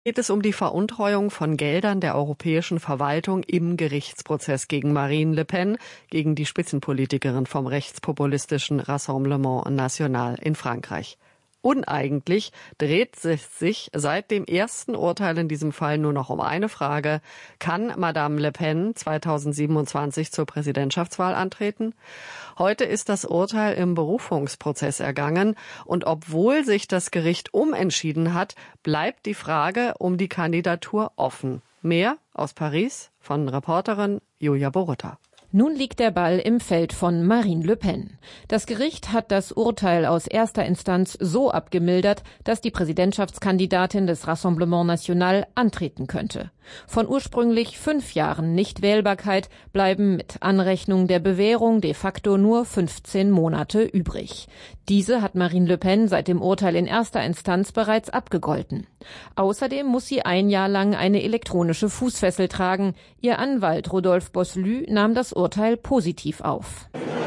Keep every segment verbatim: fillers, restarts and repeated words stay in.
Geht es um die Veruntreuung von Geldern der europäischen Verwaltung im Gerichtsprozess gegen Marine Le Pen, gegen die Spitzenpolitikerin vom rechtspopulistischen Rassemblement National in Frankreich. Uneigentlich dreht es sich seit dem ersten Urteil in diesem Fall nur noch um eine Frage. Kann Madame Le Pen zweitausendsiebenundzwanzig zur Präsidentschaftswahl antreten? Heute ist das Urteil im Berufungsprozess ergangen und obwohl sich das Gericht umentschieden hat, bleibt die Frage um die Kandidatur offen. Mehr aus Paris von Reporterin Julia Borutta. Nun liegt der Ball im Feld von Marine Le Pen. Das Gericht hat das Urteil aus erster Instanz so abgemildert, dass die Präsidentschaftskandidatin des Rassemblement National antreten könnte. Von ursprünglich fünf Jahren Nichtwählbarkeit bleiben mit Anrechnung der Bewährung de facto nur fünfzehn Monate übrig. Diese hat Marine Le Pen seit dem Urteil in erster Instanz bereits abgegolten. Außerdem muss sie ein Jahr lang eine elektronische Fußfessel tragen. Ihr Anwalt Rodolphe Bosselut nahm das Urteil positiv auf.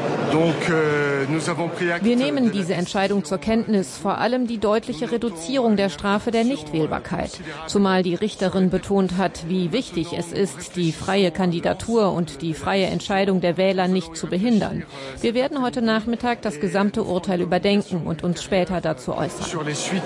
Wir nehmen diese Entscheidung zur Kenntnis, vor allem die deutliche Reduzierung der Strafe der Nichtwählbarkeit. Zumal die Richterin betont hat, wie wichtig es ist, die freie Kandidatur und die freie Entscheidung der Wähler nicht zu behindern. Wir werden heute Nachmittag das gesamte Urteil überdenken und uns später dazu äußern.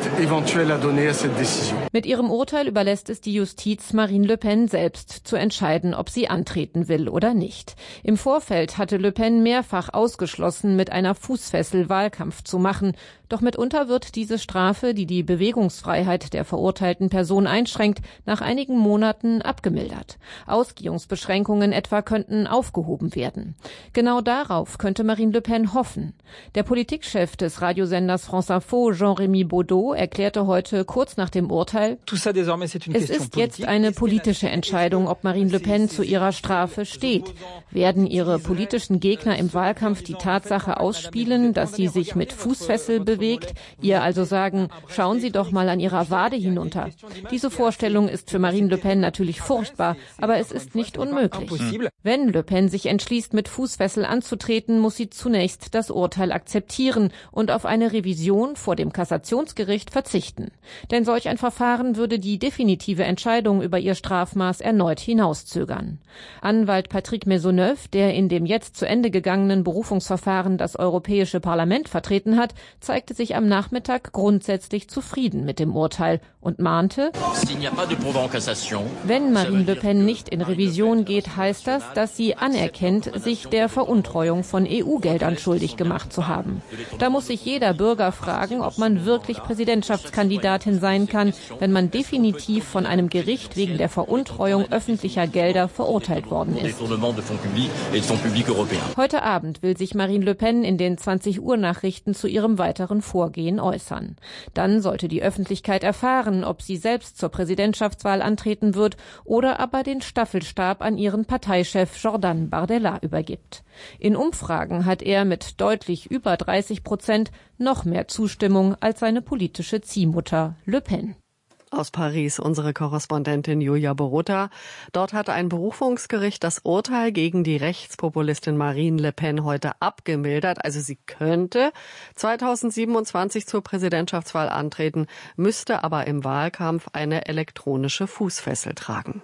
Mit ihrem Urteil überlässt es die Justiz Marine Le Pen selbst zu entscheiden, ob sie antreten will oder nicht. Im Vorfeld hatte Le Pen mehrfach ausgeschlossen, mit einer Fußfessel Wahlkampf zu machen. Doch mitunter wird diese Strafe, die die Bewegungsfreiheit der verurteilten Person einschränkt, nach einigen Monaten abgemildert. Ausgehungsbeschränkungen etwa könnten aufgehoben werden. Genau darauf könnte Marine Le Pen hoffen. Der Politikchef des Radiosenders France Info, Jean-Rémy Baudot, erklärte heute kurz nach dem Urteil, es ist jetzt eine politische Entscheidung, ob Marine Le Pen zu ihrer Strafe steht. Werden ihre politischen Gegner im Wahlkampf die Tatsache ausspielen, dass sie sich mit Fußfessel bewegt, ihr also sagen, schauen Sie doch mal an Ihrer Wade hinunter. Diese Vorstellung ist für Marine Le Pen natürlich furchtbar, aber es ist nicht unmöglich. Wenn Le Pen sich entschließt, mit Fußfessel anzutreten, muss sie zunächst das Urteil akzeptieren und auf eine Revision vor dem Kassationsgericht verzichten. Denn solch ein Verfahren würde die definitive Entscheidung über ihr Strafmaß erneut hinauszögern. Anwalt Patrick Maisonneuve, der in dem jetzt zu Ende gegangenen Berufungsverfahren das Europäische Parlament vertreten hat, zeigte sich am Nachmittag grundsätzlich zufrieden mit dem Urteil und mahnte, wenn Marine Le Pen nicht in Revision geht, heißt das, dass sie anerkennt, sich der Veruntreuung von E U-Geldern schuldig gemacht zu haben. Da muss sich jeder Bürger fragen, ob man wirklich Präsidentschaftskandidatin sein kann, wenn man definitiv von einem Gericht wegen der Veruntreuung öffentlicher Gelder verurteilt worden ist. Heute Abend will sich Marine Le Pen in den zwanzig Uhr Nachrichten zu ihrem weiteren Vorgehen äußern. Dann sollte die Öffentlichkeit erfahren, ob sie selbst zur Präsidentschaftswahl antreten wird oder aber den Staffelstab an ihren Parteichef Jordan Bardella übergibt. In Umfragen hat er mit deutlich über dreißig Prozent noch mehr Zustimmung als seine politische Ziehmutter Le Pen. Aus Paris unsere Korrespondentin Julia Borutta. Dort hat ein Berufungsgericht das Urteil gegen die Rechtspopulistin Marine Le Pen heute abgemildert. Also sie könnte zweitausendsiebenundzwanzig zur Präsidentschaftswahl antreten, müsste aber im Wahlkampf eine elektronische Fußfessel tragen.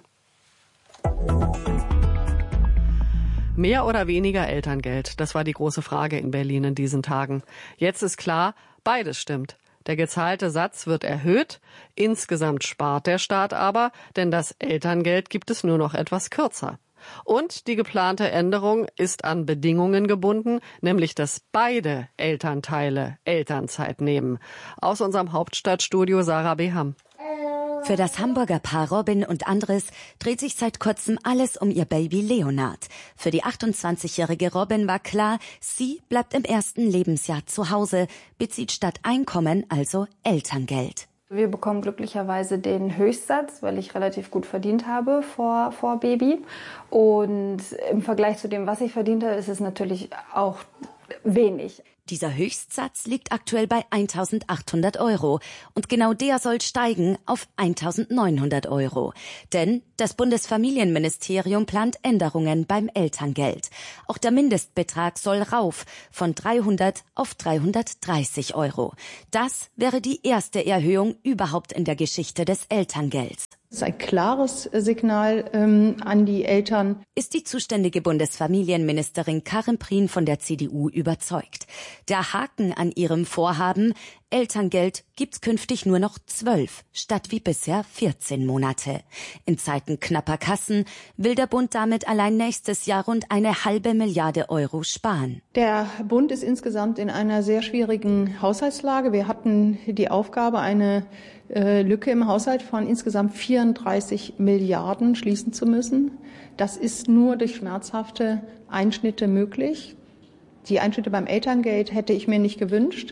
Mehr oder weniger Elterngeld? Das war die große Frage in Berlin in diesen Tagen. Jetzt ist klar, beides stimmt. Der gezahlte Satz wird erhöht, insgesamt spart der Staat aber, denn das Elterngeld gibt es nur noch etwas kürzer. Und die geplante Änderung ist an Bedingungen gebunden, nämlich dass beide Elternteile Elternzeit nehmen. Aus unserem Hauptstadtstudio Sarah Beham. Für das Hamburger Paar Robin und Andres dreht sich seit kurzem alles um ihr Baby Leonard. Für die achtundzwanzigjährige Robin war klar, sie bleibt im ersten Lebensjahr zu Hause, bezieht statt Einkommen also Elterngeld. Wir bekommen glücklicherweise den Höchstsatz, weil ich relativ gut verdient habe vor, vor Baby. Und im Vergleich zu dem, was ich verdiente, ist es natürlich auch wenig. Dieser Höchstsatz liegt aktuell bei eintausendachthundert Euro und genau der soll steigen auf eintausendneunhundert Euro. Denn das Bundesfamilienministerium plant Änderungen beim Elterngeld. Auch der Mindestbetrag soll rauf von dreihundert auf dreihundertdreißig Euro. Das wäre die erste Erhöhung überhaupt in der Geschichte des Elterngelds. Das ist ein klares Signal ähm, an die Eltern. Ist die zuständige Bundesfamilienministerin Karin Prien von der C D U überzeugt. Der Haken an ihrem Vorhaben: Elterngeld gibt's künftig nur noch zwölf statt wie bisher vierzehn Monate. In Zeiten knapper Kassen will der Bund damit allein nächstes Jahr rund eine halbe Milliarde Euro sparen. Der Bund ist insgesamt in einer sehr schwierigen Haushaltslage. Wir hatten die Aufgabe, eine äh, Lücke im Haushalt von insgesamt vierunddreißig Milliarden schließen zu müssen. Das ist nur durch schmerzhafte Einschnitte möglich. Die Einschnitte beim Elterngeld hätte ich mir nicht gewünscht.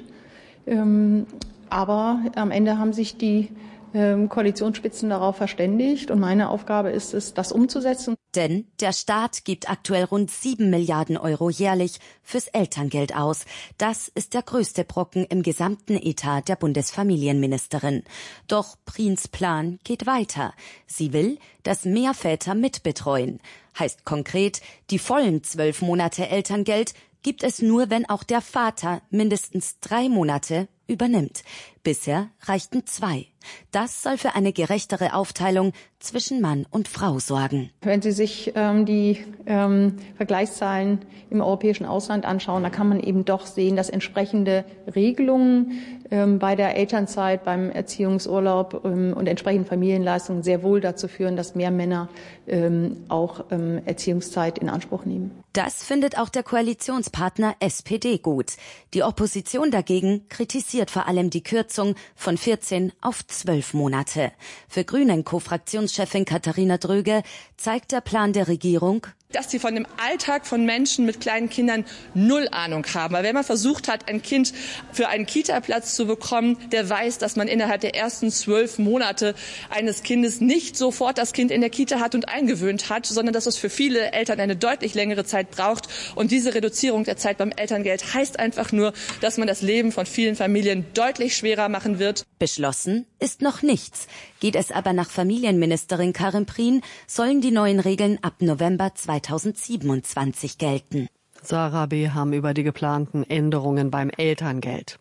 Ähm, aber am Ende haben sich die ähm, Koalitionsspitzen darauf verständigt und meine Aufgabe ist es, das umzusetzen. Denn der Staat gibt aktuell rund sieben Milliarden Euro jährlich fürs Elterngeld aus. Das ist der größte Brocken im gesamten Etat der Bundesfamilienministerin. Doch Priens Plan geht weiter. Sie will, dass mehr Väter mitbetreuen. Heißt konkret, die vollen zwölf Monate Elterngeld gibt es nur, wenn auch der Vater mindestens drei Monate übernimmt. Bisher reichten zwei. Das soll für eine gerechtere Aufteilung zwischen Mann und Frau sorgen. Wenn Sie sich ähm, die ähm, Vergleichszahlen im europäischen Ausland anschauen, da kann man eben doch sehen, dass entsprechende Regelungen ähm, bei der Elternzeit, beim Erziehungsurlaub ähm, und entsprechenden Familienleistungen sehr wohl dazu führen, dass mehr Männer ähm, auch ähm, Erziehungszeit in Anspruch nehmen. Das findet auch der Koalitionspartner S P D gut. Die Opposition dagegen kritisiert vor allem die Kürzung von vierzehn auf zwölf Monate. Für Grünen-Co-Fraktionschefin Katharina Dröge zeigt der Plan der Regierung, dass sie von dem Alltag von Menschen mit kleinen Kindern null Ahnung haben. Weil wenn man versucht hat, ein Kind für einen Kita-Platz zu bekommen, der weiß, dass man innerhalb der ersten zwölf Monate eines Kindes nicht sofort das Kind in der Kita hat und eingewöhnt hat, sondern dass es für viele Eltern eine deutlich längere Zeit braucht. Und diese Reduzierung der Zeit beim Elterngeld heißt einfach nur, dass man das Leben von vielen Familien deutlich schwerer machen wird. Beschlossen ist noch nichts. Geht es aber nach Familienministerin Karin Prien, sollen die neuen Regeln ab November zweitausendsiebenundzwanzig gelten. Sarah Beham über die geplanten Änderungen beim Elterngeld.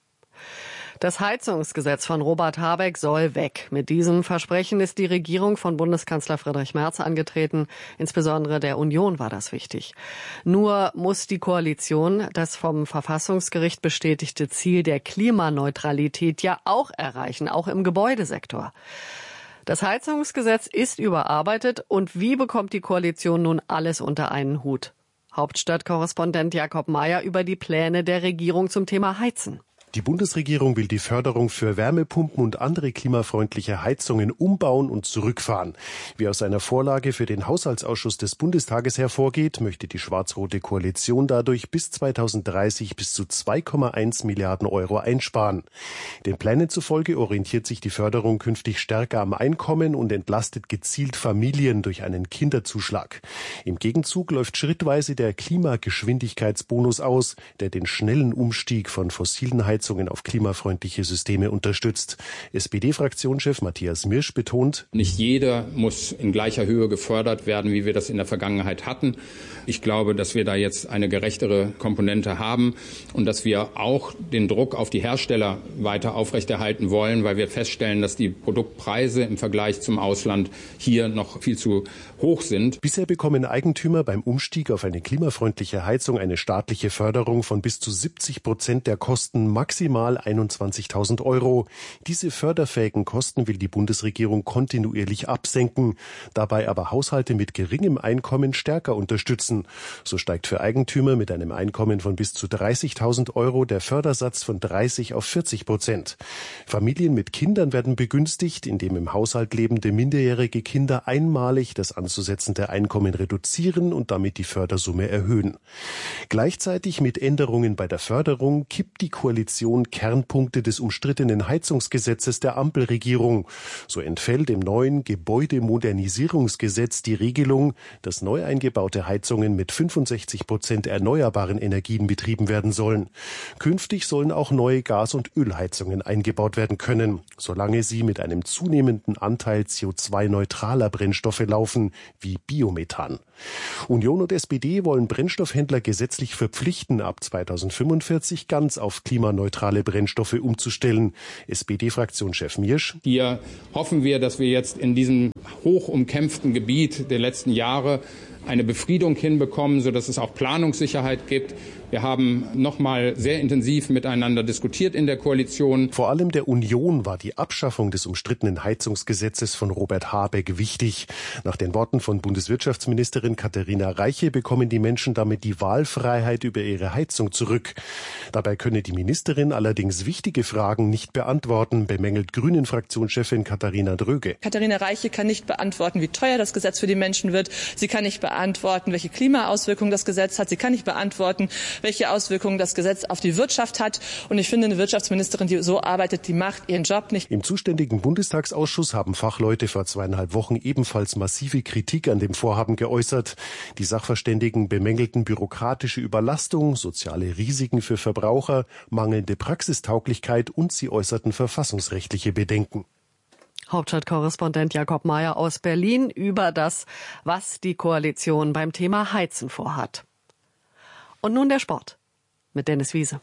Das Heizungsgesetz von Robert Habeck soll weg. Mit diesem Versprechen ist die Regierung von Bundeskanzler Friedrich Merz angetreten. Insbesondere der Union war das wichtig. Nur muss die Koalition das vom Verfassungsgericht bestätigte Ziel der Klimaneutralität ja auch erreichen, auch im Gebäudesektor. Das Heizungsgesetz ist überarbeitet. Und wie bekommt die Koalition nun alles unter einen Hut? Hauptstadtkorrespondent Jakob Mayer über die Pläne der Regierung zum Thema Heizen. Die Bundesregierung will die Förderung für Wärmepumpen und andere klimafreundliche Heizungen umbauen und zurückfahren. Wie aus einer Vorlage für den Haushaltsausschuss des Bundestages hervorgeht, möchte die schwarz-rote Koalition dadurch bis zweitausenddreißig bis zu zwei Komma eins Milliarden Euro einsparen. Den Plänen zufolge orientiert sich die Förderung künftig stärker am Einkommen und entlastet gezielt Familien durch einen Kinderzuschlag. Im Gegenzug läuft schrittweise der Klimageschwindigkeitsbonus aus, der den schnellen Umstieg von fossilen Heizungen auf klimafreundliche Systeme unterstützt. S P D-Fraktionschef Matthias Mirsch betont: Nicht jeder muss in gleicher Höhe gefördert werden, wie wir das in der Vergangenheit hatten. Ich glaube, dass wir da jetzt eine gerechtere Komponente haben und dass wir auch den Druck auf die Hersteller weiter aufrechterhalten wollen, weil wir feststellen, dass die Produktpreise im Vergleich zum Ausland hier noch viel zu hoch sind. Bisher bekommen Eigentümer beim Umstieg auf eine klimafreundliche Heizung eine staatliche Förderung von bis zu siebzig Prozent der Kosten, maximal einundzwanzigtausend Euro. Diese förderfähigen Kosten will die Bundesregierung kontinuierlich absenken, dabei aber Haushalte mit geringem Einkommen stärker unterstützen. So steigt für Eigentümer mit einem Einkommen von bis zu dreißigtausend Euro der Fördersatz von dreißig auf vierzig Prozent. Familien mit Kindern werden begünstigt, indem im Haushalt lebende minderjährige Kinder einmalig das anzusetzende Einkommen reduzieren und damit die Fördersumme erhöhen. Gleichzeitig mit Änderungen bei der Förderung kippt die Koalition Koalition Kernpunkte des umstrittenen Heizungsgesetzes der Ampelregierung. So entfällt im neuen Gebäudemodernisierungsgesetz die Regelung, dass neu eingebaute Heizungen mit fünfundsechzig Prozent erneuerbaren Energien betrieben werden sollen. Künftig sollen auch neue Gas- und Ölheizungen eingebaut werden können, solange sie mit einem zunehmenden Anteil C O zwei neutraler Brennstoffe laufen, wie Biomethan. Union und S P D wollen Brennstoffhändler gesetzlich verpflichten, ab zweitausendfünfundvierzig ganz auf klimaneutrale Brennstoffe umzustellen. S P D-Fraktionschef Miersch. Hier hoffen wir, dass wir jetzt in diesem hoch umkämpften Gebiet der letzten Jahre eine Befriedung hinbekommen, sodass es auch Planungssicherheit gibt. Wir haben noch mal sehr intensiv miteinander diskutiert in der Koalition. Vor allem der Union war die Abschaffung des umstrittenen Heizungsgesetzes von Robert Habeck wichtig. Nach den Worten von Bundeswirtschaftsministerin Katharina Reiche bekommen die Menschen damit die Wahlfreiheit über ihre Heizung zurück. Dabei könne die Ministerin allerdings wichtige Fragen nicht beantworten, bemängelt Grünen-Fraktionschefin Katharina Dröge. Katharina Reiche kann nicht beantworten, wie teuer das Gesetz für die Menschen wird. Sie kann nicht beantworten, welche Klimaauswirkungen das Gesetz hat. Sie kann nicht beantworten, welche Auswirkungen das Gesetz auf die Wirtschaft hat. Und ich finde, eine Wirtschaftsministerin, die so arbeitet, die macht ihren Job nicht. Im zuständigen Bundestagsausschuss haben Fachleute vor zweieinhalb Wochen ebenfalls massive Kritik an dem Vorhaben geäußert. Die Sachverständigen bemängelten bürokratische Überlastung, soziale Risiken für Verbraucher, mangelnde Praxistauglichkeit und sie äußerten verfassungsrechtliche Bedenken. Hauptstadtkorrespondent Jakob Mayer aus Berlin über das, was die Koalition beim Thema Heizen vorhat. Und nun der Sport mit Dennis Wiese.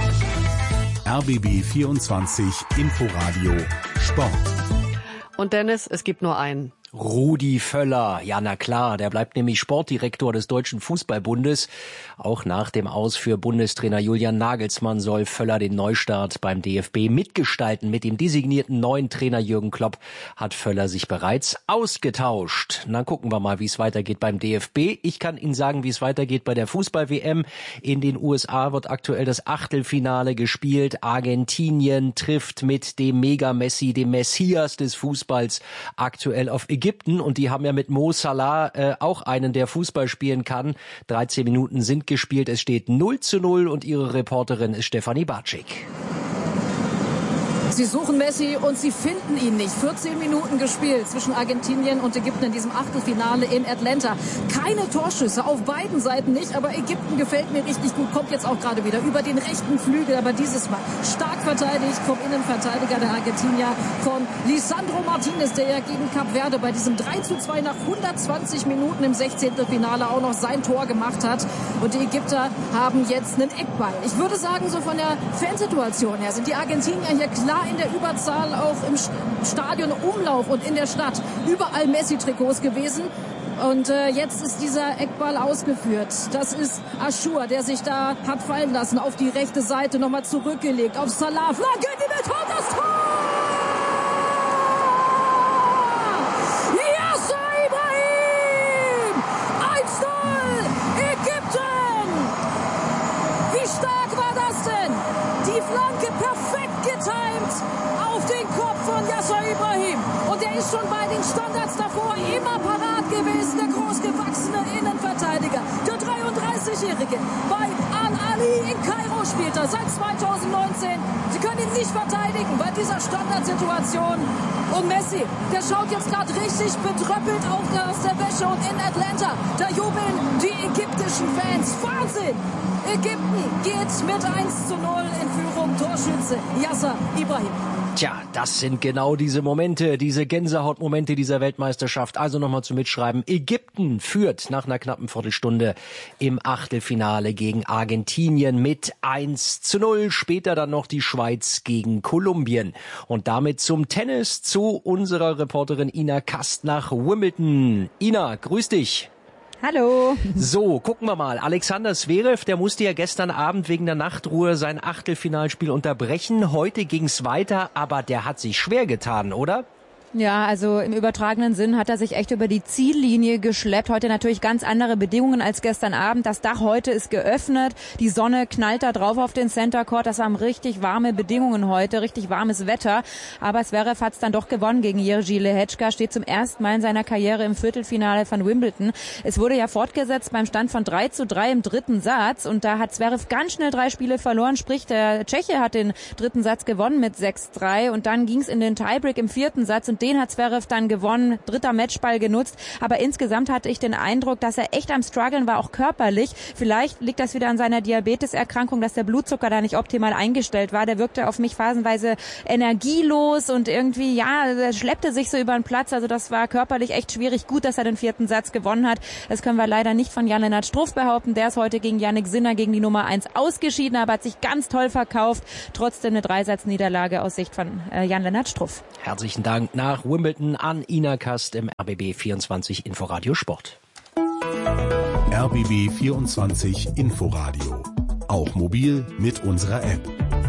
R B B vierundzwanzig Inforadio Sport. Und Dennis, es gibt nur einen. Rudi Völler, ja na klar, der bleibt nämlich Sportdirektor des Deutschen Fußballbundes. Auch nach dem Aus für Bundestrainer Julian Nagelsmann soll Völler den Neustart beim D F B mitgestalten. Mit dem designierten neuen Trainer Jürgen Klopp hat Völler sich bereits ausgetauscht. Na, gucken wir mal, wie es weitergeht beim D F B. Ich kann Ihnen sagen, wie es weitergeht bei der Fußball-W M. In den U S A wird aktuell das Achtelfinale gespielt. Argentinien trifft mit dem Mega-Messi, dem Messias des Fußballs, aktuell auf Ägypten. Ägypten, und die haben ja mit Mo Salah äh, auch einen, der Fußball spielen kann. dreizehn Minuten sind gespielt, es steht null zu null und ihre Reporterin ist Stefanie Bartschik. Sie suchen Messi und sie finden ihn nicht. vierzehn Minuten gespielt zwischen Argentinien und Ägypten in diesem Achtelfinale in Atlanta. Keine Torschüsse, auf beiden Seiten nicht, aber Ägypten gefällt mir richtig gut. Kommt jetzt auch gerade wieder über den rechten Flügel, aber dieses Mal stark verteidigt vom Innenverteidiger der Argentinier, von Lisandro Martinez, der ja gegen Kap Verde bei diesem drei zu zwei nach hundertzwanzig Minuten im Sechzehntelfinale auch noch sein Tor gemacht hat. Und die Ägypter haben jetzt einen Eckball. Ich würde sagen, so von der Fansituation her sind die Argentinier hier klar in der Überzahl, auch im Stadion Umlauf und in der Stadt. Überall Messi-Trikots gewesen. Und äh, jetzt ist dieser Eckball ausgeführt. Das ist Achour, der sich da hat fallen lassen. Auf die rechte Seite nochmal zurückgelegt. Auf Salah. Flanke in die Mitte und das Tor! Yasser Ibrahim! eins null! Ägypten! Wie stark war das denn? Die Flanke perfekt getimt auf den Kopf von Yasser Ibrahim. Und er ist schon bei den Standards davor immer parat gewesen, der großgewachsene Innenverteidiger. Der dreiunddreißigjährige bei Al-Ali in Kairo spielt er seit zweitausendneunzehn. Sie können ihn nicht verteidigen bei dieser Standardsituation. Und Messi, der schaut jetzt gerade richtig betröppelt auf der, aus der Wäsche, und in Atlanta, da jubeln die ägyptischen Fans. Wahnsinn! Ägypten geht mit eins zu null in Führung. Torschütze Yasser Ibrahim. Tja, das sind genau diese Momente, diese Gänsehautmomente dieser Weltmeisterschaft. Also nochmal zum Mitschreiben. Ägypten führt nach einer knappen Viertelstunde im Achtelfinale gegen Argentinien mit eins zu null. Später dann noch die Schweiz gegen Kolumbien. Und damit zum Tennis, zu unserer Reporterin Ina Kast nach Wimbledon. Ina, grüß dich. Hallo. So, gucken wir mal. Alexander Zverev, der musste ja gestern Abend wegen der Nachtruhe sein Achtelfinalspiel unterbrechen. Heute ging's weiter, aber der hat sich schwer getan, oder? Ja, also im übertragenen Sinn hat er sich echt über die Ziellinie geschleppt. Heute natürlich ganz andere Bedingungen als gestern Abend. Das Dach heute ist geöffnet. Die Sonne knallt da drauf auf den Center Court. Das waren richtig warme Bedingungen heute, richtig warmes Wetter. Aber Zverev hat es dann doch gewonnen gegen Jiří Lehečka, steht zum ersten Mal in seiner Karriere im Viertelfinale von Wimbledon. Es wurde ja fortgesetzt beim Stand von drei zu drei im dritten Satz. Und da hat Zverev ganz schnell drei Spiele verloren. Sprich, der Tscheche hat den dritten Satz gewonnen mit sechs drei. Und dann ging es in den Tiebreak im vierten Satz. Und den hat Zverev dann gewonnen, dritter Matchball genutzt. Aber insgesamt hatte ich den Eindruck, dass er echt am Struggeln war, auch körperlich. Vielleicht liegt das wieder an seiner Diabeteserkrankung, dass der Blutzucker da nicht optimal eingestellt war. Der wirkte auf mich phasenweise energielos und irgendwie, ja, er schleppte sich so über den Platz. Also das war körperlich echt schwierig. Gut, dass er den vierten Satz gewonnen hat. Das können wir leider nicht von Jan-Lennart Struff behaupten. Der ist heute gegen Jannik Sinner, gegen die Nummer eins ausgeschieden, aber hat sich ganz toll verkauft. Trotzdem eine Dreisatzniederlage aus Sicht von äh, Jan-Lennart Struff. Herzlichen Dank nach Wimbledon an Ina Kast im R B B vierundzwanzig Inforadio Sport. R B B vierundzwanzig Inforadio. Auch mobil mit unserer App.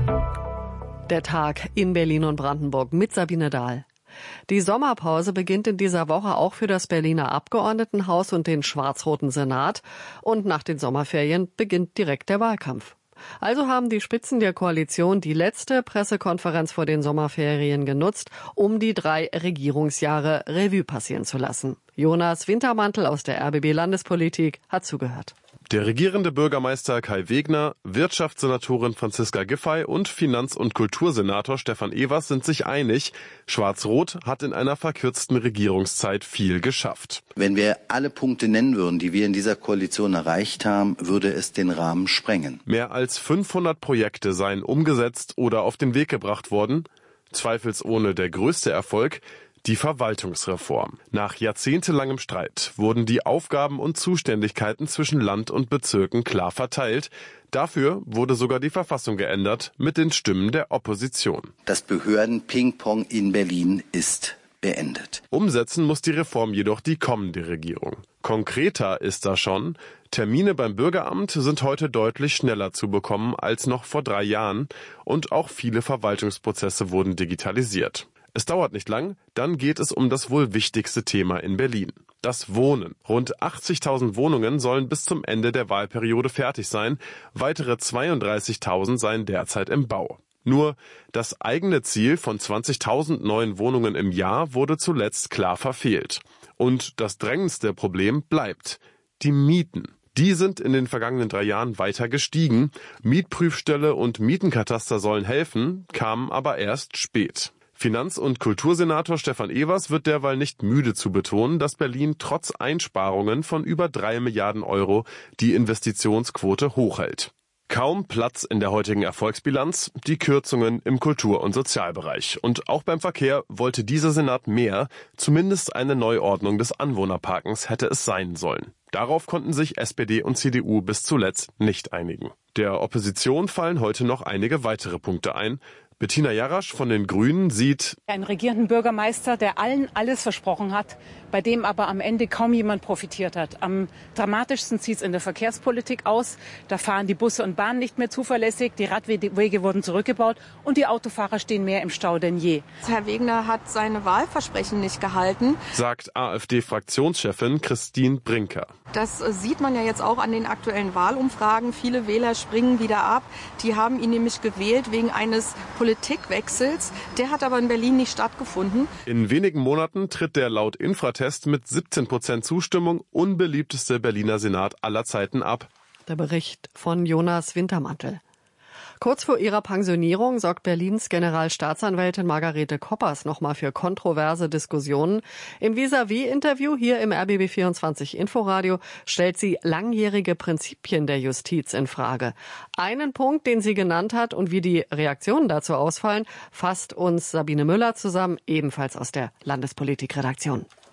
Der Tag in Berlin und Brandenburg mit Sabine Dahl. Die Sommerpause beginnt in dieser Woche auch für das Berliner Abgeordnetenhaus und den schwarz-roten Senat. Und nach den Sommerferien beginnt direkt der Wahlkampf. Also haben die Spitzen der Koalition die letzte Pressekonferenz vor den Sommerferien genutzt, um die drei Regierungsjahre Revue passieren zu lassen. Jonas Wintermantel aus der R B B Landespolitik hat zugehört. Der regierende Bürgermeister Kai Wegner, Wirtschaftssenatorin Franziska Giffey und Finanz- und Kultursenator Stefan Evers sind sich einig, Schwarz-Rot hat in einer verkürzten Regierungszeit viel geschafft. Wenn wir alle Punkte nennen würden, die wir in dieser Koalition erreicht haben, würde es den Rahmen sprengen. Mehr als fünfhundert Projekte seien umgesetzt oder auf den Weg gebracht worden. Zweifelsohne der größte Erfolg: die Verwaltungsreform. Nach jahrzehntelangem Streit wurden die Aufgaben und Zuständigkeiten zwischen Land und Bezirken klar verteilt. Dafür wurde sogar die Verfassung geändert mit den Stimmen der Opposition. Das Behörden-Ping-Pong in Berlin ist beendet. Umsetzen muss die Reform jedoch die kommende Regierung. Konkreter ist da schon: Termine beim Bürgeramt sind heute deutlich schneller zu bekommen als noch vor drei Jahren und auch viele Verwaltungsprozesse wurden digitalisiert. Es dauert nicht lang, dann geht es um das wohl wichtigste Thema in Berlin: das Wohnen. Rund achtzigtausend Wohnungen sollen bis zum Ende der Wahlperiode fertig sein. Weitere zweiunddreißigtausend seien derzeit im Bau. Nur das eigene Ziel von zwanzigtausend neuen Wohnungen im Jahr wurde zuletzt klar verfehlt. Und das drängendste Problem bleibt: die Mieten. Die sind in den vergangenen drei Jahren weiter gestiegen. Mietprüfstelle und Mietenkataster sollen helfen, kamen aber erst spät. Finanz- und Kultursenator Stefan Evers wird derweil nicht müde zu betonen, dass Berlin trotz Einsparungen von über drei Milliarden Euro die Investitionsquote hochhält. Kaum Platz in der heutigen Erfolgsbilanz, die Kürzungen im Kultur- und Sozialbereich. Und auch beim Verkehr wollte dieser Senat mehr, zumindest eine Neuordnung des Anwohnerparkens hätte es sein sollen. Darauf konnten sich S P D und C D U bis zuletzt nicht einigen. Der Opposition fallen heute noch einige weitere Punkte ein. Bettina Jarasch von den Grünen sieht einen regierenden Bürgermeister, der allen alles versprochen hat, bei dem aber am Ende kaum jemand profitiert hat. Am dramatischsten sieht es in der Verkehrspolitik aus. Da fahren die Busse und Bahnen nicht mehr zuverlässig, die Radwege wurden zurückgebaut und die Autofahrer stehen mehr im Stau denn je. Herr Wegner hat seine Wahlversprechen nicht gehalten, sagt AfD-Fraktionschefin Christine Brinker. Das sieht man ja jetzt auch an den aktuellen Wahlumfragen. Viele Wähler springen wieder ab. Die haben ihn nämlich gewählt wegen eines Politikwechsels. Der hat aber in Berlin nicht stattgefunden. In wenigen Monaten tritt der laut Infratest mit siebzehn Prozent Zustimmung unbeliebteste Berliner Senat aller Zeiten ab. Der Bericht von Jonas Wintermantel. Kurz vor ihrer Pensionierung sorgt Berlins Generalstaatsanwältin Margarete Koppers nochmal für kontroverse Diskussionen. Im Vis-à-vis-Interview hier im R B B vierundzwanzig Inforadio stellt sie langjährige Prinzipien der Justiz in Frage. Einen Punkt, den sie genannt hat und wie die Reaktionen dazu ausfallen, fasst uns Sabine Müller zusammen, ebenfalls aus der Landespolitikredaktion.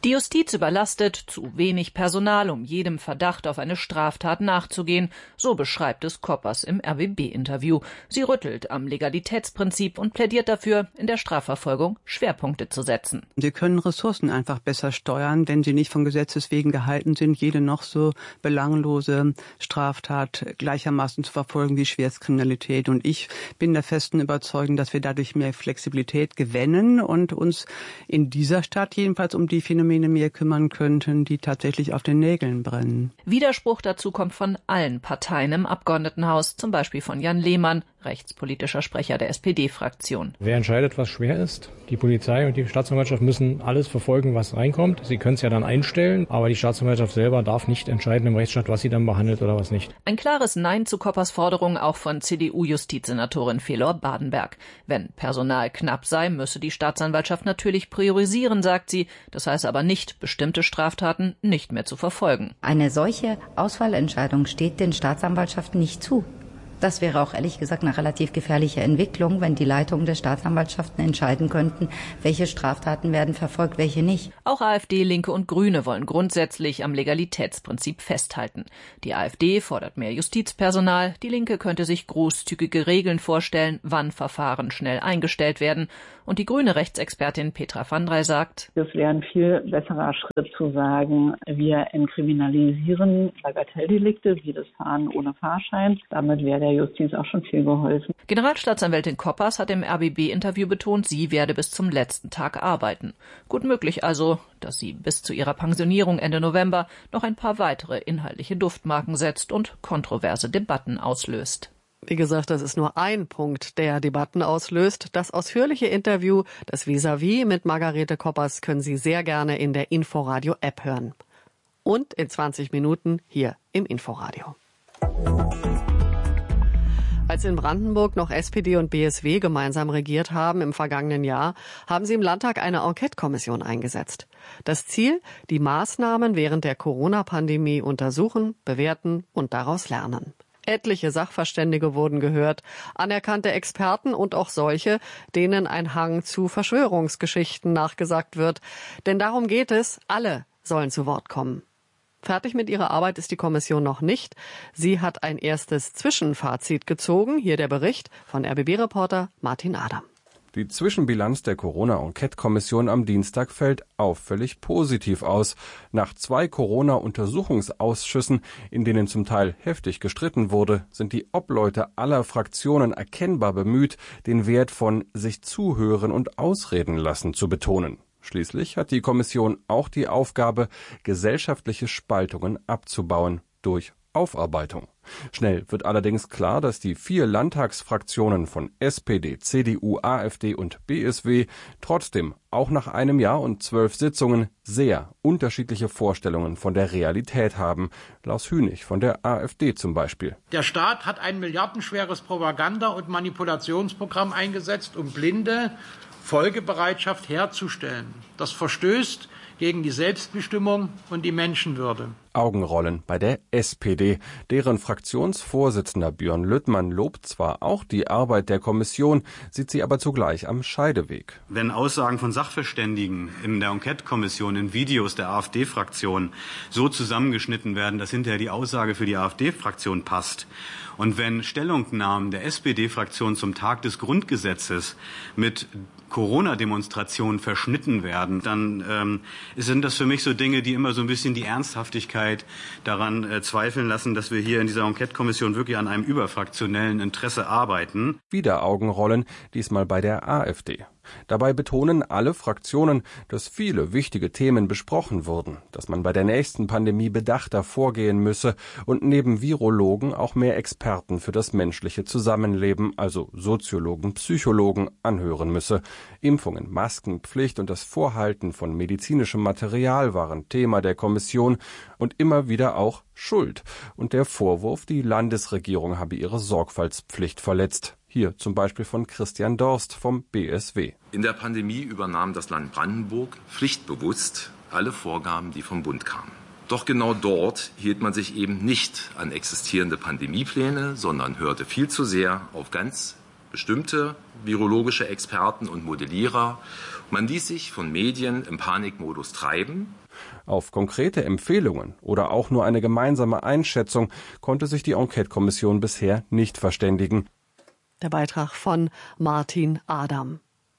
Die Justiz überlastet, zu wenig Personal, um jedem Verdacht auf eine Straftat nachzugehen, so beschreibt es Koppers im R B B-Interview. Sie rüttelt am Legalitätsprinzip und plädiert dafür, in der Strafverfolgung Schwerpunkte zu setzen. Sie können Ressourcen einfach besser steuern, wenn sie nicht von Gesetzes wegen gehalten sind, jede noch so belanglose Straftat gleichermaßen zu verfolgen wie Schwerstkriminalität. Und ich bin der festen Überzeugung, dass wir dadurch mehr Flexibilität gewinnen und uns in dieser Stadt jedenfalls um die Phänomene mehr kümmern könnten, die tatsächlich auf den Nägeln brennen. Widerspruch dazu kommt von allen Parteien im Abgeordnetenhaus, zum Beispiel von Jan Lehmann, rechtspolitischer Sprecher der S P D-Fraktion. Wer entscheidet, was schwer ist? Die Polizei und die Staatsanwaltschaft müssen alles verfolgen, was reinkommt. Sie können es ja dann einstellen, aber die Staatsanwaltschaft selber darf nicht entscheiden im Rechtsstaat, was sie dann behandelt oder was nicht. Ein klares Nein zu Koppers Forderung auch von C D U-Justizsenatorin Felor Badenberg. Wenn Personal knapp sei, müsse die Staatsanwaltschaft natürlich priorisieren, sagt sie. Das heißt aber nicht, bestimmte Straftaten nicht mehr zu verfolgen. Eine solche Auswahlentscheidung steht den Staatsanwaltschaften nicht zu. Das wäre auch ehrlich gesagt eine relativ gefährliche Entwicklung, wenn die Leitungen der Staatsanwaltschaften entscheiden könnten, welche Straftaten werden verfolgt, welche nicht. Auch AfD, Linke und Grüne wollen grundsätzlich am Legalitätsprinzip festhalten. Die AfD fordert mehr Justizpersonal, die Linke könnte sich großzügige Regeln vorstellen, wann Verfahren schnell eingestellt werden. Und die grüne Rechtsexpertin Petra van Drey sagt, es wäre ein viel besserer Schritt zu sagen, wir entkriminalisieren Bagatelldelikte wie das Fahren ohne Fahrschein. Damit wäre der Justiz auch schon viel geholfen. Generalstaatsanwältin Koppers hat im R B B-Interview betont, sie werde bis zum letzten Tag arbeiten. Gut möglich also, dass sie bis zu ihrer Pensionierung Ende November noch ein paar weitere inhaltliche Duftmarken setzt und kontroverse Debatten auslöst. Wie gesagt, das ist nur ein Punkt, der Debatten auslöst. Das ausführliche Interview, das Vis-à-vis mit Margarete Koppers, können Sie sehr gerne in der Inforadio-App hören. Und in zwanzig Minuten hier im Inforadio. Als in Brandenburg noch S P D und B S W gemeinsam regiert haben im vergangenen Jahr, haben sie im Landtag eine Enquete-Kommission eingesetzt. Das Ziel, die Maßnahmen während der Corona-Pandemie untersuchen, bewerten und daraus lernen. Etliche Sachverständige wurden gehört, anerkannte Experten und auch solche, denen ein Hang zu Verschwörungsgeschichten nachgesagt wird. Denn darum geht es, alle sollen zu Wort kommen. Fertig mit ihrer Arbeit ist die Kommission noch nicht. Sie hat ein erstes Zwischenfazit gezogen. Hier der Bericht von R B B-Reporter Martin Adam. Die Zwischenbilanz der Corona-Enquete-Kommission am Dienstag fällt auffällig positiv aus. Nach zwei Corona-Untersuchungsausschüssen, in denen zum Teil heftig gestritten wurde, sind die Obleute aller Fraktionen erkennbar bemüht, den Wert von sich zuhören und ausreden lassen zu betonen. Schließlich hat die Kommission auch die Aufgabe, gesellschaftliche Spaltungen abzubauen durch Aufarbeitung. Schnell wird allerdings klar, dass die vier Landtagsfraktionen von S P D, C D U, AfD und B S W trotzdem auch nach einem Jahr und zwölf Sitzungen sehr unterschiedliche Vorstellungen von der Realität haben. Klaus Hünig von der AfD zum Beispiel. Der Staat hat ein milliardenschweres Propaganda- und Manipulationsprogramm eingesetzt, um blinde Folgebereitschaft herzustellen. Das verstößt gegen die Selbstbestimmung und die Menschenwürde. Augenrollen bei der S P D. Deren Fraktionsvorsitzender Björn Lüttmann lobt zwar auch die Arbeit der Kommission, sieht sie aber zugleich am Scheideweg. Wenn Aussagen von Sachverständigen in der Enquete-Kommission, in Videos der AfD-Fraktion so zusammengeschnitten werden, dass hinterher die Aussage für die AfD-Fraktion passt, und wenn Stellungnahmen der S P D-Fraktion zum Tag des Grundgesetzes mit Corona-Demonstrationen verschnitten werden, dann ähm, sind das für mich so Dinge, die immer so ein bisschen die Ernsthaftigkeit daran äh, zweifeln lassen, dass wir hier in dieser Enquete-Kommission wirklich an einem überfraktionellen Interesse arbeiten. Wieder Augenrollen, diesmal bei der AfD. Dabei betonen alle Fraktionen, dass viele wichtige Themen besprochen wurden, dass man bei der nächsten Pandemie bedachter vorgehen müsse und neben Virologen auch mehr Experten für das menschliche Zusammenleben, also Soziologen, Psychologen, anhören müsse. Impfungen, Maskenpflicht und das Vorhalten von medizinischem Material waren Thema der Kommission und immer wieder auch Schuld und der Vorwurf, die Landesregierung habe ihre Sorgfaltspflicht verletzt. Hier zum Beispiel von Christian Dorst vom B S W. In der Pandemie übernahm das Land Brandenburg pflichtbewusst alle Vorgaben, die vom Bund kamen. Doch genau dort hielt man sich eben nicht an existierende Pandemiepläne, sondern hörte viel zu sehr auf ganz bestimmte virologische Experten und Modellierer Man ließ sich von Medien im Panikmodus treiben. Auf konkrete Empfehlungen oder auch nur eine gemeinsame Einschätzung konnte sich die Enquete-Kommission bisher nicht verständigen. Der Beitrag von Martin Adam.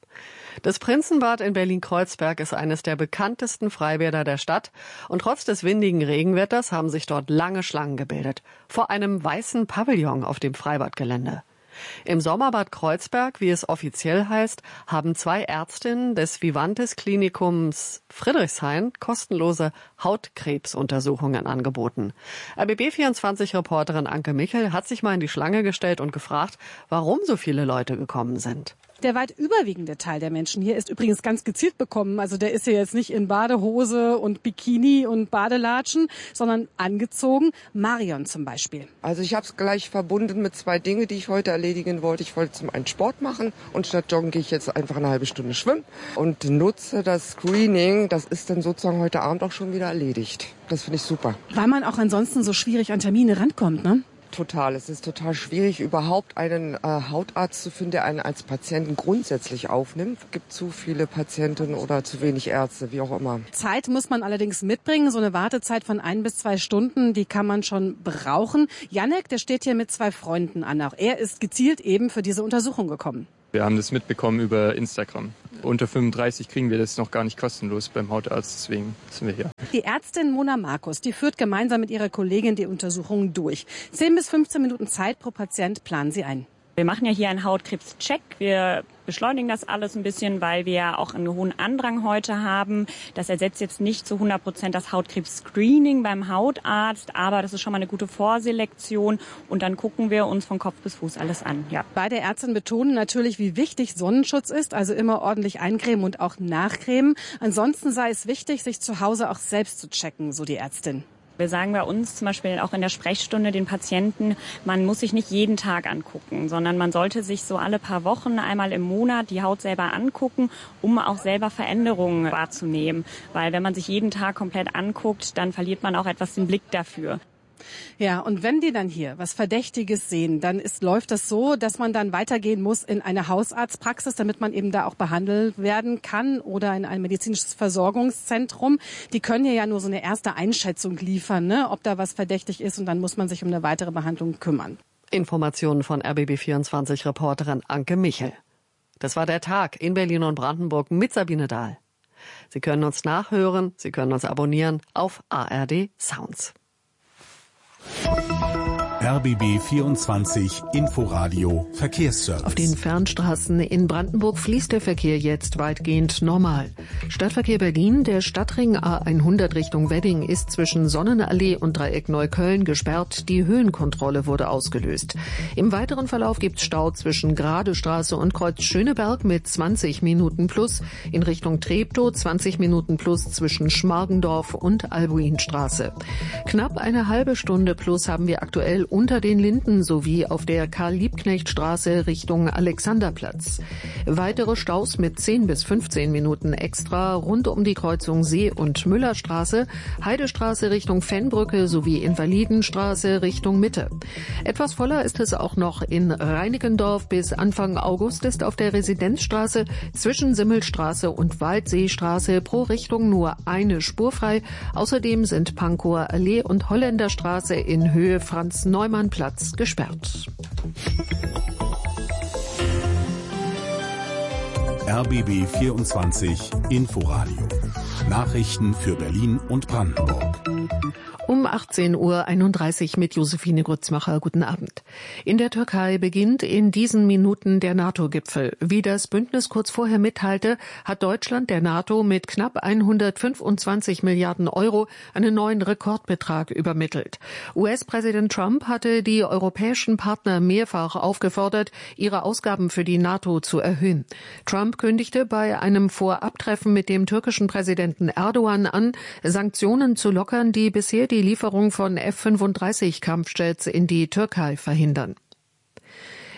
Das Prinzenbad in Berlin-Kreuzberg ist eines der bekanntesten Freibäder der Stadt und trotz des windigen Regenwetters haben sich dort lange Schlangen gebildet. Vor einem weißen Pavillon auf dem Freibadgelände. Im Sommerbad Kreuzberg, wie es offiziell heißt, haben zwei Ärztinnen des Vivantes Klinikums Friedrichshain kostenlose Hautkrebsuntersuchungen angeboten. R B B vierundzwanzig-Reporterin Anke Michel hat sich mal in die Schlange gestellt und gefragt, warum so viele Leute gekommen sind. Der weit überwiegende Teil der Menschen hier ist übrigens ganz gezielt bekommen. Also der ist ja jetzt nicht in Badehose und Bikini und Badelatschen, sondern angezogen. Marion zum Beispiel. Also ich habe es gleich verbunden mit zwei Dingen, die ich heute erledigen wollte. Ich wollte zum einen Sport machen und statt Joggen gehe ich jetzt einfach eine halbe Stunde schwimmen und nutze das Screening. Das ist dann sozusagen heute Abend auch schon wieder erledigt. Das finde ich super. Weil man auch ansonsten so schwierig an Termine rankommt, ne? Total. Es ist total schwierig, überhaupt einen äh, Hautarzt zu finden, der einen als Patienten grundsätzlich aufnimmt. Es gibt zu viele Patienten oder zu wenig Ärzte, wie auch immer. Zeit muss man allerdings mitbringen. So eine Wartezeit von ein bis zwei Stunden, die kann man schon brauchen. Jannek, der steht hier mit zwei Freunden an. Auch er ist gezielt eben für diese Untersuchung gekommen. Wir haben das mitbekommen über Instagram. Unter fünfunddreißig kriegen wir das noch gar nicht kostenlos beim Hautarzt, deswegen sind wir hier. Die Ärztin Mona Markus, die führt gemeinsam mit ihrer Kollegin die Untersuchung durch. zehn bis fünfzehn Minuten Zeit pro Patient planen sie ein. Wir machen ja hier einen Hautkrebscheck. Wir beschleunigen das alles ein bisschen, weil wir ja auch einen hohen Andrang heute haben. Das ersetzt jetzt nicht zu hundert Prozent das Hautkrebs-Screening beim Hautarzt, aber das ist schon mal eine gute Vorselektion und dann gucken wir uns von Kopf bis Fuß alles an. Ja. Beide Ärztinnen betonen natürlich, wie wichtig Sonnenschutz ist, also immer ordentlich eincremen und auch nachcremen. Ansonsten sei es wichtig, sich zu Hause auch selbst zu checken, so die Ärztin. Wir sagen bei uns zum Beispiel auch in der Sprechstunde den Patienten, man muss sich nicht jeden Tag angucken, sondern man sollte sich so alle paar Wochen, einmal im Monat die Haut selber angucken, um auch selber Veränderungen wahrzunehmen. Weil wenn man sich jeden Tag komplett anguckt, dann verliert man auch etwas den Blick dafür. Ja, und wenn die dann hier was Verdächtiges sehen, dann ist, läuft das so, dass man dann weitergehen muss in eine Hausarztpraxis, damit man eben da auch behandelt werden kann oder in ein medizinisches Versorgungszentrum. Die können hier ja nur so eine erste Einschätzung liefern, ne, ob da was verdächtig ist und dann muss man sich um eine weitere Behandlung kümmern. Informationen von R B B vierundzwanzig-Reporterin Anke Michel. Das war der Tag in Berlin und Brandenburg mit Sabine Dahl. Sie können uns nachhören, Sie können uns abonnieren auf A R D Sounds. R B B vierundzwanzig Inforadio Verkehrsservice. Auf den Fernstraßen in Brandenburg fließt der Verkehr jetzt weitgehend normal. Stadtverkehr Berlin, der Stadtring A hundert Richtung Wedding ist zwischen Sonnenallee und Dreieck Neukölln gesperrt. Die Höhenkontrolle wurde ausgelöst. Im weiteren Verlauf gibt es Stau zwischen Gradestraße und Kreuz Schöneberg mit zwanzig Minuten plus. In Richtung Treptow zwanzig Minuten plus zwischen Schmargendorf und Albuinstraße. Knapp eine halbe Stunde plus haben wir aktuell unter den Linden sowie auf der Karl-Liebknecht-Straße Richtung Alexanderplatz. Weitere Staus mit zehn bis fünfzehn Minuten extra rund um die Kreuzung See- und Müllerstraße, Heidestraße Richtung Fennbrücke sowie Invalidenstraße Richtung Mitte. Etwas voller ist es auch noch in Reinickendorf. Bis Anfang August ist auf der Residenzstraße zwischen Simmelstraße und Waldseestraße pro Richtung nur eine Spur frei. Außerdem sind Pankower Allee und Holländerstraße in Höhe Franz-Neumann-Platz gesperrt. R B B vierundzwanzig Inforadio. Nachrichten für Berlin und Brandenburg. Um achtzehn Uhr einunddreißig mit Josephine Grützmacher. Guten Abend. In der Türkei beginnt in diesen Minuten der NATO-Gipfel. Wie das Bündnis kurz vorher mitteilte, hat Deutschland der NATO mit knapp hundertfünfundzwanzig Milliarden Euro einen neuen Rekordbetrag übermittelt. U S-Präsident Trump hatte die europäischen Partner mehrfach aufgefordert, ihre Ausgaben für die NATO zu erhöhen. Trump kündigte bei einem Vorabtreffen mit dem türkischen Präsidenten Erdogan an, Sanktionen zu lockern, die bisher die Lieferung von F fünfunddreißig Kampfjets in die Türkei verhindern.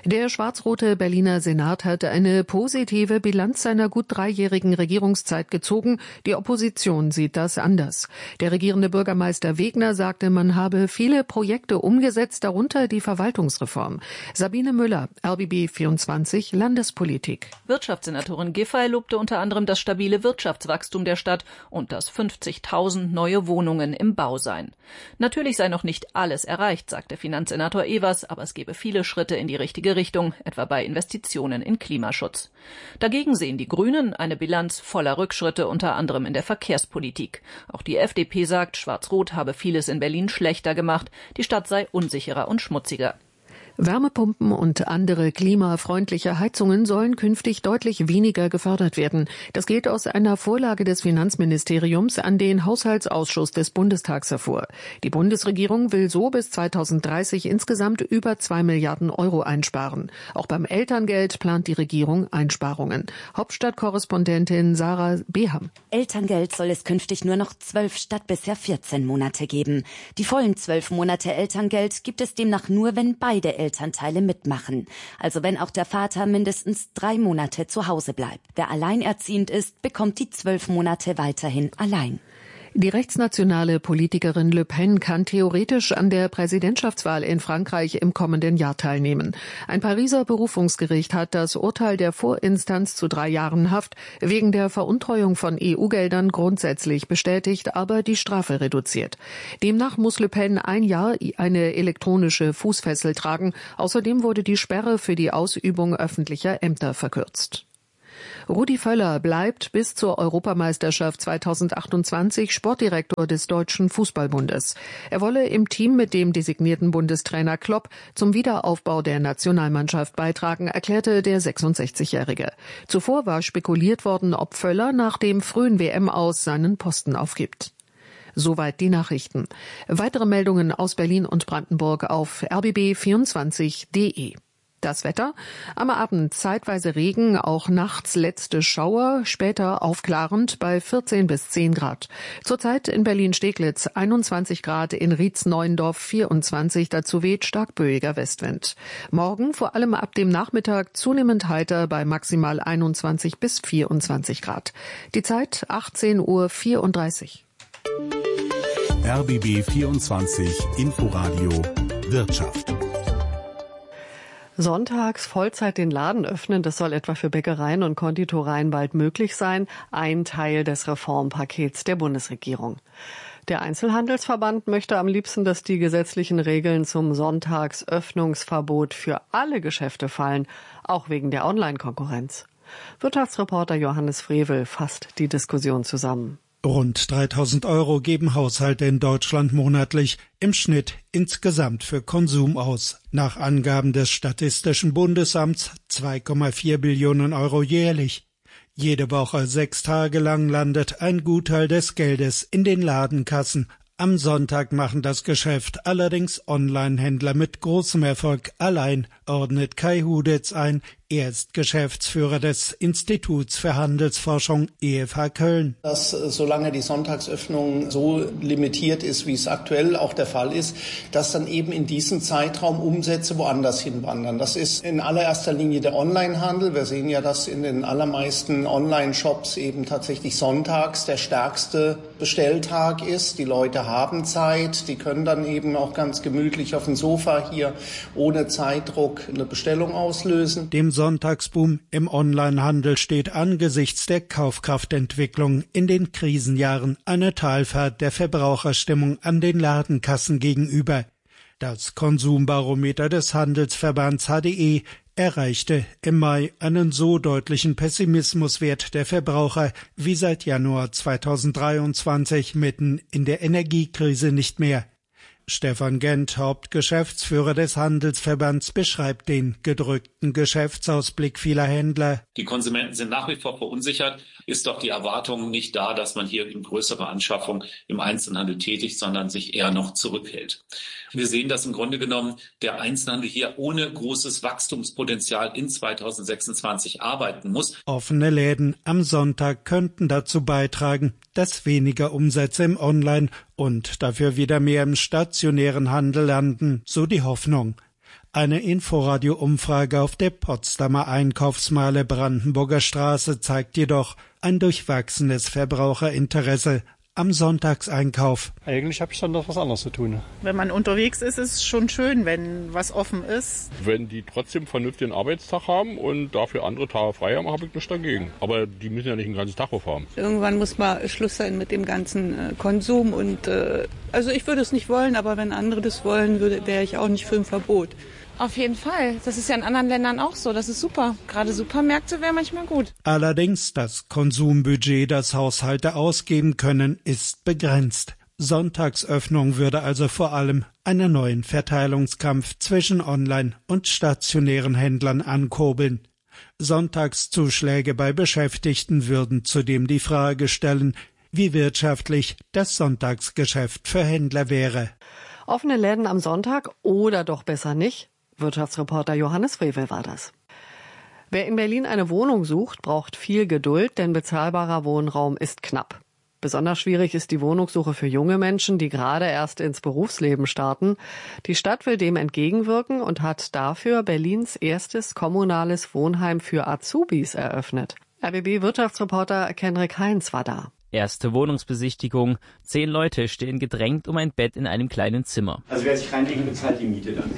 Der schwarz-rote Berliner Senat hat eine positive Bilanz seiner gut dreijährigen Regierungszeit gezogen. Die Opposition sieht das anders. Der regierende Bürgermeister Wegner sagte, man habe viele Projekte umgesetzt, darunter die Verwaltungsreform. Sabine Müller, R B B vierundzwanzig, Landespolitik. Wirtschaftssenatorin Giffey lobte unter anderem das stabile Wirtschaftswachstum der Stadt und dass fünfzigtausend neue Wohnungen im Bau seien. Natürlich sei noch nicht alles erreicht, sagte Finanzsenator Evers, aber es gebe viele Schritte in die richtige Richtung, etwa bei Investitionen in Klimaschutz. Dagegen sehen die Grünen eine Bilanz voller Rückschritte, unter anderem in der Verkehrspolitik. Auch die F D P sagt, Schwarz-Rot habe vieles in Berlin schlechter gemacht, die Stadt sei unsicherer und schmutziger. Wärmepumpen und andere klimafreundliche Heizungen sollen künftig deutlich weniger gefördert werden. Das geht aus einer Vorlage des Finanzministeriums an den Haushaltsausschuss des Bundestags hervor. Die Bundesregierung will so bis zweitausenddreißig insgesamt über zwei Milliarden Euro einsparen. Auch beim Elterngeld plant die Regierung Einsparungen. Hauptstadtkorrespondentin Sarah Beham. Elterngeld soll es künftig nur noch zwölf statt bisher vierzehn Monate geben. Die vollen zwölf Monate Elterngeld gibt es demnach nur, wenn beide Eltern Elternteile mitmachen. Also wenn auch der Vater mindestens drei Monate zu Hause bleibt. Wer alleinerziehend ist, bekommt die zwölf Monate weiterhin allein. Die rechtsnationale Politikerin Le Pen kann theoretisch an der Präsidentschaftswahl in Frankreich im kommenden Jahr teilnehmen. Ein Pariser Berufungsgericht hat das Urteil der Vorinstanz zu drei Jahren Haft wegen der Veruntreuung von E U-Geldern grundsätzlich bestätigt, aber die Strafe reduziert. Demnach muss Le Pen ein Jahr eine elektronische Fußfessel tragen. Außerdem wurde die Sperre für die Ausübung öffentlicher Ämter verkürzt. Rudi Völler bleibt bis zur Europameisterschaft zweitausendachtundzwanzig Sportdirektor des Deutschen Fußballbundes. Er wolle im Team mit dem designierten Bundestrainer Klopp zum Wiederaufbau der Nationalmannschaft beitragen, erklärte der sechsundsechzigjährige. Zuvor war spekuliert worden, ob Völler nach dem frühen W M-Aus seinen Posten aufgibt. Soweit die Nachrichten. Weitere Meldungen aus Berlin und Brandenburg auf r b b vierundzwanzig punkt d e. Das Wetter. Am Abend zeitweise Regen, auch nachts letzte Schauer, später aufklarend bei vierzehn bis zehn Grad. Zurzeit in Berlin-Steglitz einundzwanzig Grad, in Rietz-Neuendorf vierundzwanzig, dazu weht stark böiger Westwind. Morgen vor allem ab dem Nachmittag zunehmend heiter bei maximal einundzwanzig bis vierundzwanzig Grad. Die Zeit achtzehn Uhr vierunddreißig. R B B vierundzwanzig Inforadio Wirtschaft. Sonntags Vollzeit den Laden öffnen, das soll etwa für Bäckereien und Konditoreien bald möglich sein. Ein Teil des Reformpakets der Bundesregierung. Der Einzelhandelsverband möchte am liebsten, dass die gesetzlichen Regeln zum Sonntagsöffnungsverbot für alle Geschäfte fallen, auch wegen der Online-Konkurrenz. Wirtschaftsreporter Johannes Frevel fasst die Diskussion zusammen. Rund dreitausend Euro geben Haushalte in Deutschland monatlich im Schnitt insgesamt für Konsum aus. Nach Angaben des Statistischen Bundesamts zwei Komma vier Billionen Euro jährlich. Jede Woche sechs Tage lang landet ein Gutteil des Geldes in den Ladenkassen. Am Sonntag machen das Geschäft allerdings Online-Händler mit großem Erfolg allein, ordnet Kai Hudetz ein. Er ist Geschäftsführer des Instituts für Handelsforschung E F H Köln. Dass solange die Sonntagsöffnung so limitiert ist, wie es aktuell auch der Fall ist, dass dann eben in diesem Zeitraum Umsätze woanders hinwandern. Das ist in allererster Linie der Onlinehandel. Wir sehen ja, dass in den allermeisten Online-Shops eben tatsächlich sonntags der stärkste Bestelltag ist. Die Leute haben Zeit, die können dann eben auch ganz gemütlich auf dem Sofa hier ohne Zeitdruck eine Bestellung auslösen. Dem Sonntagsboom im Onlinehandel steht angesichts der Kaufkraftentwicklung in den Krisenjahren eine Talfahrt der Verbraucherstimmung an den Ladenkassen gegenüber. Das Konsumbarometer des Handelsverbands H D E erreichte im Mai einen so deutlichen Pessimismuswert der Verbraucher wie seit Januar zweitausenddreiundzwanzig mitten in der Energiekrise nicht mehr. Stefan Gent, Hauptgeschäftsführer des Handelsverbands, beschreibt den gedrückten Geschäftsausblick vieler Händler. Die Konsumenten sind nach wie vor verunsichert. Ist doch die Erwartung nicht da, dass man hier in größere Anschaffung im Einzelhandel tätigt, sondern sich eher noch zurückhält. Wir sehen, dass im Grunde genommen der Einzelhandel hier ohne großes Wachstumspotenzial in zweitausendsechsundzwanzig arbeiten muss. Offene Läden am Sonntag könnten dazu beitragen, dass weniger Umsätze im Online- und dafür wieder mehr im stationären Handel landen, so die Hoffnung. Eine Inforadio-Umfrage auf der Potsdamer Einkaufsmeile Brandenburger Straße zeigt jedoch ein durchwachsenes Verbraucherinteresse am Sonntagseinkauf. Eigentlich habe ich dann noch was anderes zu tun. Wenn man unterwegs ist, ist es schon schön, wenn was offen ist. Wenn die trotzdem einen vernünftigen Arbeitstag haben und dafür andere Tage frei haben, habe ich nichts dagegen. Aber die müssen ja nicht einen ganzen Tag aufhaben. Irgendwann muss mal Schluss sein mit dem ganzen äh, Konsum. Und äh, also ich würde es nicht wollen, aber wenn andere das wollen, würde, wäre ich auch nicht für ein Verbot. Auf jeden Fall. Das ist ja in anderen Ländern auch so. Das ist super. Gerade Supermärkte wäre manchmal gut. Allerdings das Konsumbudget, das Haushalte ausgeben können, ist begrenzt. Sonntagsöffnung würde also vor allem einen neuen Verteilungskampf zwischen Online- und stationären Händlern ankurbeln. Sonntagszuschläge bei Beschäftigten würden zudem die Frage stellen, wie wirtschaftlich das Sonntagsgeschäft für Händler wäre. Offene Läden am Sonntag oder doch besser nicht? Wirtschaftsreporter Johannes Frevel war das. Wer in Berlin eine Wohnung sucht, braucht viel Geduld, denn bezahlbarer Wohnraum ist knapp. Besonders schwierig ist die Wohnungssuche für junge Menschen, die gerade erst ins Berufsleben starten. Die Stadt will dem entgegenwirken und hat dafür Berlins erstes kommunales Wohnheim für Azubis eröffnet. R B B-Wirtschaftsreporter Kenrick Heinz war da. Erste Wohnungsbesichtigung. Zehn Leute stehen gedrängt um ein Bett in einem kleinen Zimmer. Also wer sich reinlegen, bezahlt die Miete dann.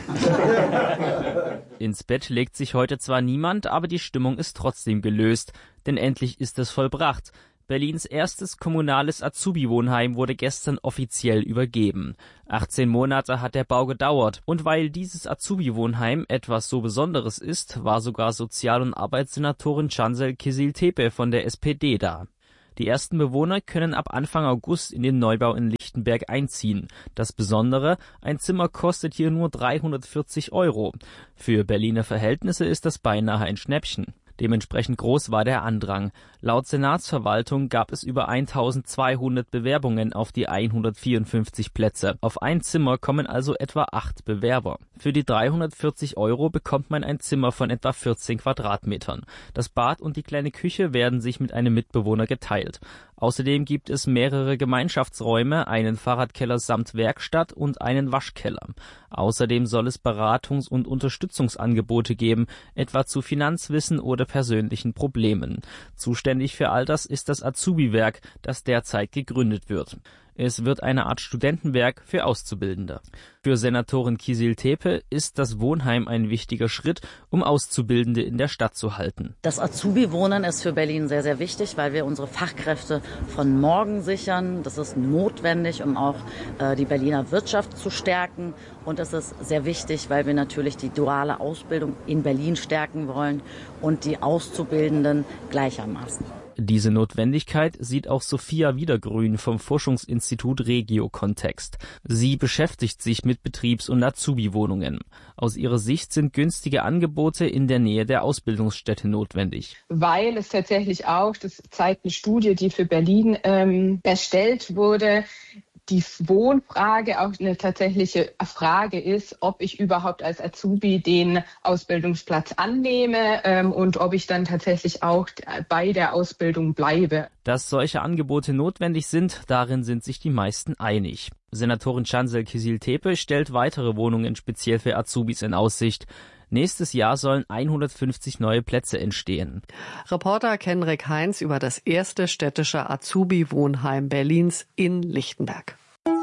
Ins Bett legt sich heute zwar niemand, aber die Stimmung ist trotzdem gelöst. Denn endlich ist es vollbracht. Berlins erstes kommunales Azubi-Wohnheim wurde gestern offiziell übergeben. achtzehn Monate hat der Bau gedauert. Und weil dieses Azubi-Wohnheim etwas so Besonderes ist, war sogar Sozial- und Arbeitssenatorin Cansel Kizil-Tepe von der S P D da. Die ersten Bewohner können ab Anfang August in den Neubau in Lichtenberg einziehen. Das Besondere, ein Zimmer kostet hier nur dreihundertvierzig Euro. Für Berliner Verhältnisse ist das beinahe ein Schnäppchen. Dementsprechend groß war der Andrang. Laut Senatsverwaltung gab es über eintausendzweihundert Bewerbungen auf die hundertvierundfünfzig Plätze. Auf ein Zimmer kommen also etwa acht Bewerber. Für die dreihundertvierzig Euro bekommt man ein Zimmer von etwa vierzehn Quadratmetern. Das Bad und die kleine Küche werden sich mit einem Mitbewohner geteilt. Außerdem gibt es mehrere Gemeinschaftsräume, einen Fahrradkeller samt Werkstatt und einen Waschkeller. Außerdem soll es Beratungs- und Unterstützungsangebote geben, etwa zu Finanzwissen oder persönlichen Problemen. Zuständig für all das ist das Azubi-Werk, das derzeit gegründet wird. Es wird eine Art Studentenwerk für Auszubildende. Für Senatorin Kizil-Tepe ist das Wohnheim ein wichtiger Schritt, um Auszubildende in der Stadt zu halten. Das Azubi-Wohnen ist für Berlin sehr, sehr wichtig, weil wir unsere Fachkräfte von morgen sichern. Das ist notwendig, um auch äh, die Berliner Wirtschaft zu stärken. Und es ist sehr wichtig, weil wir natürlich die duale Ausbildung in Berlin stärken wollen und die Auszubildenden gleichermaßen. Diese Notwendigkeit sieht auch Sophia Wiedergrün vom Forschungsinstitut Regio-Kontext. Sie beschäftigt sich mit Betriebs- und Azubi-Wohnungen. Aus ihrer Sicht sind günstige Angebote in der Nähe der Ausbildungsstätte notwendig. Weil es tatsächlich auch, das zeigt eine Studie, die für Berlin ähm, erstellt wurde, die Wohnfrage auch eine tatsächliche Frage ist, ob ich überhaupt als Azubi den Ausbildungsplatz annehme ähm, und ob ich dann tatsächlich auch bei der Ausbildung bleibe. Dass solche Angebote notwendig sind, darin sind sich die meisten einig. Senatorin Cansel Kizil-Tepe stellt weitere Wohnungen speziell für Azubis in Aussicht. Nächstes Jahr sollen hundertfünfzig neue Plätze entstehen. Reporter Kenrick Heinz über das erste städtische Azubi-Wohnheim Berlins in Lichtenberg.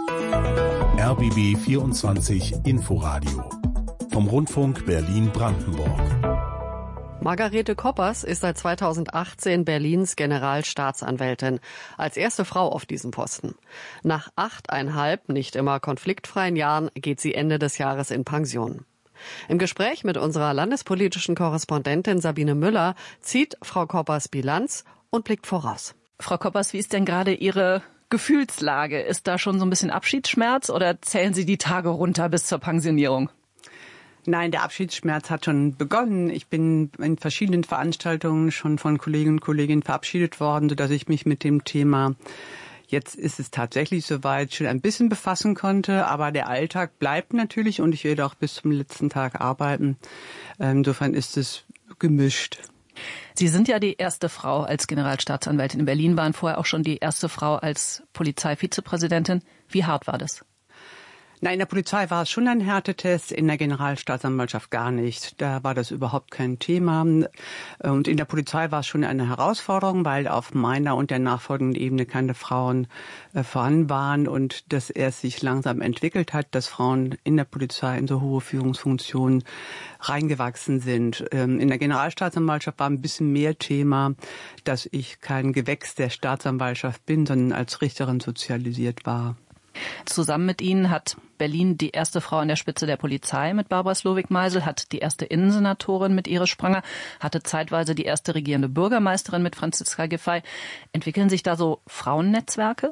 R B B vierundzwanzig Inforadio vom Rundfunk Berlin-Brandenburg. Margarete Koppers ist seit zweitausendachtzehn Berlins Generalstaatsanwältin, als erste Frau auf diesem Posten. Nach achteinhalb nicht immer konfliktfreien Jahren geht sie Ende des Jahres in Pension. Im Gespräch mit unserer landespolitischen Korrespondentin Sabine Müller zieht Frau Koppers Bilanz und blickt voraus. Frau Koppers, wie ist denn gerade Ihre Gefühlslage? Ist da schon so ein bisschen Abschiedsschmerz oder zählen Sie die Tage runter bis zur Pensionierung? Nein, der Abschiedsschmerz hat schon begonnen. Ich bin in verschiedenen Veranstaltungen schon von Kolleginnen und Kollegen verabschiedet worden, sodass ich mich mit dem Thema, jetzt ist es tatsächlich soweit, schon ein bisschen befassen konnte. Aber der Alltag bleibt natürlich und ich werde auch bis zum letzten Tag arbeiten. Insofern ist es gemischt. Sie sind ja die erste Frau als Generalstaatsanwältin in Berlin, waren vorher auch schon die erste Frau als Polizeivizepräsidentin. Wie hart war das? Na, in der Polizei war es schon ein Härtetest, in der Generalstaatsanwaltschaft gar nicht. Da war das überhaupt kein Thema. Und in der Polizei war es schon eine Herausforderung, weil auf meiner und der nachfolgenden Ebene keine Frauen äh, vorhanden waren und dass er sich langsam entwickelt hat, dass Frauen in der Polizei in so hohe Führungsfunktionen reingewachsen sind. Ähm, in der Generalstaatsanwaltschaft war ein bisschen mehr Thema, dass ich kein Gewächs der Staatsanwaltschaft bin, sondern als Richterin sozialisiert war. Zusammen mit Ihnen hat Berlin die erste Frau an der Spitze der Polizei mit Barbara Slowik-Meisel, hat die erste Innensenatorin mit Iris Spranger, hatte zeitweise die erste regierende Bürgermeisterin mit Franziska Giffey. Entwickeln sich da so Frauennetzwerke?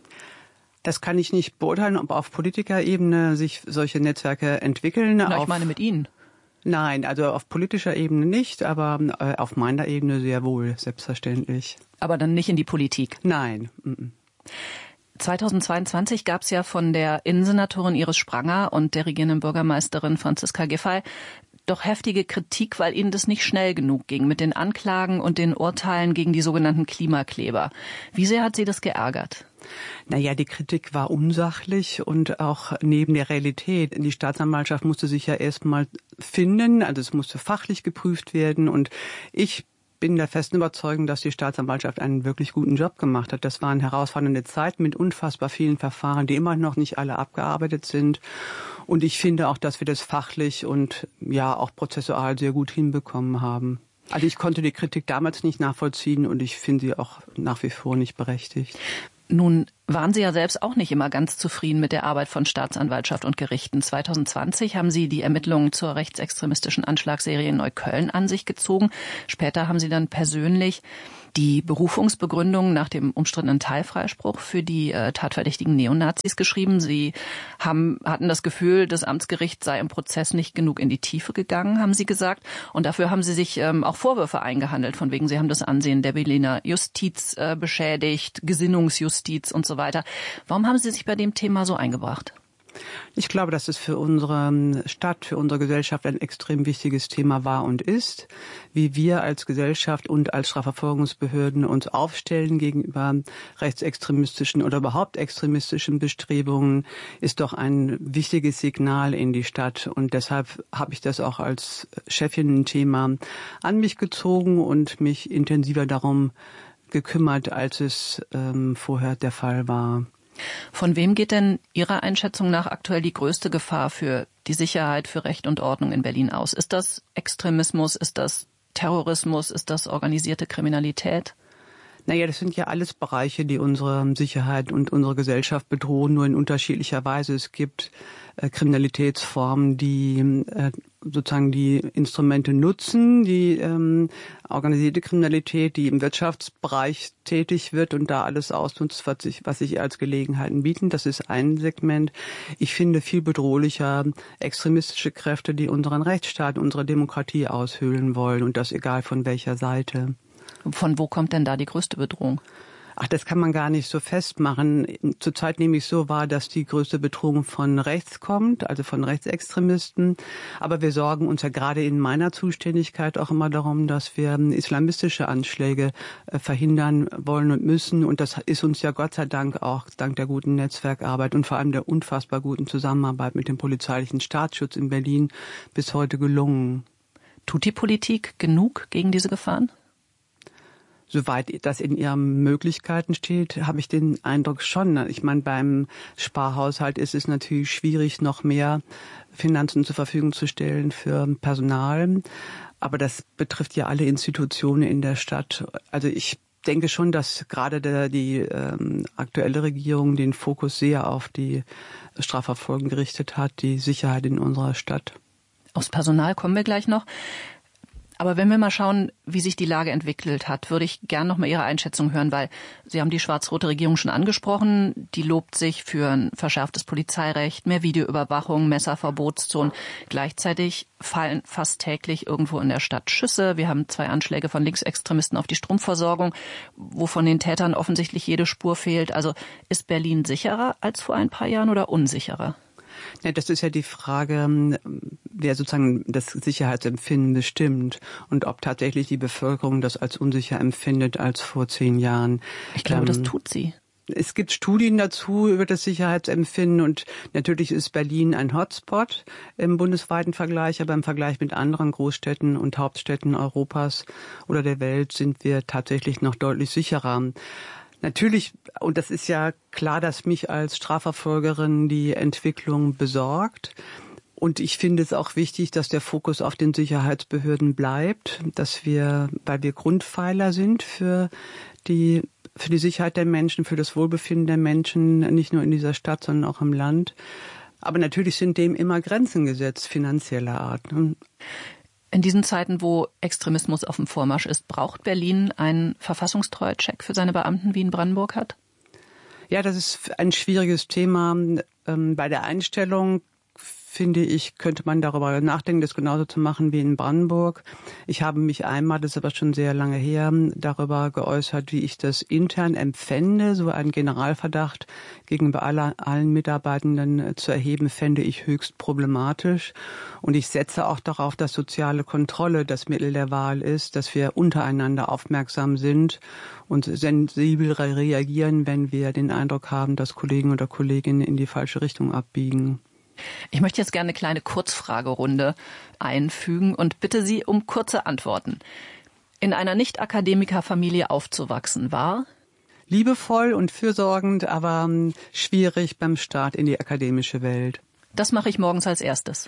Das kann ich nicht beurteilen, ob auf Politikerebene sich solche Netzwerke entwickeln. Na, auf ich meine mit Ihnen. Nein, also auf politischer Ebene nicht, aber äh, auf meiner Ebene sehr wohl, selbstverständlich. Aber dann nicht in die Politik? Nein. Mm-mm. zweitausendzweiundzwanzig gab es ja von der Innensenatorin Iris Spranger und der regierenden Bürgermeisterin Franziska Giffey doch heftige Kritik, weil ihnen das nicht schnell genug ging mit den Anklagen und den Urteilen gegen die sogenannten Klimakleber. Wie sehr hat Sie das geärgert? Naja, die Kritik war unsachlich und auch neben der Realität. Die Staatsanwaltschaft musste sich ja erstmal finden, also es musste fachlich geprüft werden und ich bin der festen Überzeugung, dass die Staatsanwaltschaft einen wirklich guten Job gemacht hat. Das waren herausfordernde Zeiten mit unfassbar vielen Verfahren, die immer noch nicht alle abgearbeitet sind. Und ich finde auch, dass wir das fachlich und ja auch prozessual sehr gut hinbekommen haben. Also ich konnte die Kritik damals nicht nachvollziehen und ich finde sie auch nach wie vor nicht berechtigt. Nun waren Sie ja selbst auch nicht immer ganz zufrieden mit der Arbeit von Staatsanwaltschaft und Gerichten. zweitausendzwanzig haben Sie die Ermittlungen zur rechtsextremistischen Anschlagsserie in Neukölln an sich gezogen. Später haben Sie dann persönlich die Berufungsbegründung nach dem umstrittenen Teilfreispruch für die äh, tatverdächtigen Neonazis geschrieben. Sie haben, hatten das Gefühl, das Amtsgericht sei im Prozess nicht genug in die Tiefe gegangen, haben Sie gesagt. Und dafür haben Sie sich ähm, auch Vorwürfe eingehandelt, von wegen, Sie haben das Ansehen der Berliner Justiz äh, beschädigt, Gesinnungsjustiz und so weiter. Warum haben Sie sich bei dem Thema so eingebracht? Ich glaube, dass es für unsere Stadt, für unsere Gesellschaft ein extrem wichtiges Thema war und ist. Wie wir als Gesellschaft und als Strafverfolgungsbehörden uns aufstellen gegenüber rechtsextremistischen oder überhaupt extremistischen Bestrebungen, ist doch ein wichtiges Signal in die Stadt. Und deshalb habe ich das auch als Chefin ein Thema an mich gezogen und mich intensiver darum gekümmert, als es ähm, vorher der Fall war. Von wem geht denn Ihrer Einschätzung nach aktuell die größte Gefahr für die Sicherheit, für Recht und Ordnung in Berlin aus? Ist das Extremismus? Ist das Terrorismus? Ist das organisierte Kriminalität? Naja, das sind ja alles Bereiche, die unsere Sicherheit und unsere Gesellschaft bedrohen, nur in unterschiedlicher Weise. Es gibt äh, Kriminalitätsformen, die äh, sozusagen die Instrumente nutzen, die ähm, organisierte Kriminalität, die im Wirtschaftsbereich tätig wird und da alles ausnutzt, was sich, was sich als Gelegenheiten bieten. Das ist ein Segment. Ich finde viel bedrohlicher extremistische Kräfte, die unseren Rechtsstaat, unsere Demokratie aushöhlen wollen und das egal von welcher Seite. Von wo kommt denn da die größte Bedrohung? Ach, das kann man gar nicht so festmachen. Zurzeit nehme ich so wahr, dass die größte Bedrohung von rechts kommt, also von Rechtsextremisten. Aber wir sorgen uns ja gerade in meiner Zuständigkeit auch immer darum, dass wir islamistische Anschläge verhindern wollen und müssen. Und das ist uns ja Gott sei Dank auch dank der guten Netzwerkarbeit und vor allem der unfassbar guten Zusammenarbeit mit dem polizeilichen Staatsschutz in Berlin bis heute gelungen. Tut die Politik genug gegen diese Gefahren? Soweit das in ihren Möglichkeiten steht, habe ich den Eindruck schon. Ich meine, beim Sparhaushalt ist es natürlich schwierig, noch mehr Finanzen zur Verfügung zu stellen für Personal. Aber das betrifft ja alle Institutionen in der Stadt. Also ich denke schon, dass gerade der, die ähm, aktuelle Regierung den Fokus sehr auf die Strafverfolgung gerichtet hat, die Sicherheit in unserer Stadt. Aufs Personal kommen wir gleich noch. Aber wenn wir mal schauen, wie sich die Lage entwickelt hat, würde ich gern noch mal Ihre Einschätzung hören, weil Sie haben die schwarz-rote Regierung schon angesprochen. Die lobt sich für ein verschärftes Polizeirecht, mehr Videoüberwachung, Messerverbotszonen. Gleichzeitig fallen fast täglich irgendwo in der Stadt Schüsse. Wir haben zwei Anschläge von Linksextremisten auf die Stromversorgung, wo von den Tätern offensichtlich jede Spur fehlt. Also ist Berlin sicherer als vor ein paar Jahren oder unsicherer? Ja, das ist ja die Frage, wer sozusagen das Sicherheitsempfinden bestimmt und ob tatsächlich die Bevölkerung das als unsicher empfindet als vor zehn Jahren. Ich glaube, ähm, das tut sie. Es gibt Studien dazu über das Sicherheitsempfinden und natürlich ist Berlin ein Hotspot im bundesweiten Vergleich, aber im Vergleich mit anderen Großstädten und Hauptstädten Europas oder der Welt sind wir tatsächlich noch deutlich sicherer. Natürlich, und das ist ja klar, dass mich als Strafverfolgerin die Entwicklung besorgt. Und ich finde es auch wichtig, dass der Fokus auf den Sicherheitsbehörden bleibt, dass wir, weil wir Grundpfeiler sind für die für die Sicherheit der Menschen, für das Wohlbefinden der Menschen, nicht nur in dieser Stadt, sondern auch im Land. Aber natürlich sind dem immer Grenzen gesetzt, finanzieller Art. In diesen Zeiten, wo Extremismus auf dem Vormarsch ist, braucht Berlin einen Verfassungstreuecheck für seine Beamten, wie in Brandenburg hat? Ja, das ist ein schwieriges Thema. Bei der Einstellung finde ich, könnte man darüber nachdenken, das genauso zu machen wie in Brandenburg. Ich habe mich einmal, das ist aber schon sehr lange her, darüber geäußert, wie ich das intern empfände. So einen Generalverdacht gegenüber aller, allen Mitarbeitenden zu erheben, fände ich höchst problematisch. Und ich setze auch darauf, dass soziale Kontrolle das Mittel der Wahl ist, dass wir untereinander aufmerksam sind und sensibel reagieren, wenn wir den Eindruck haben, dass Kollegen oder Kolleginnen in die falsche Richtung abbiegen. Ich möchte jetzt gerne eine kleine Kurzfragerunde einfügen und bitte Sie um kurze Antworten. In einer Nicht-Akademiker-Familie aufzuwachsen war? Liebevoll und fürsorgend, aber schwierig beim Start in die akademische Welt. Das mache ich morgens als erstes.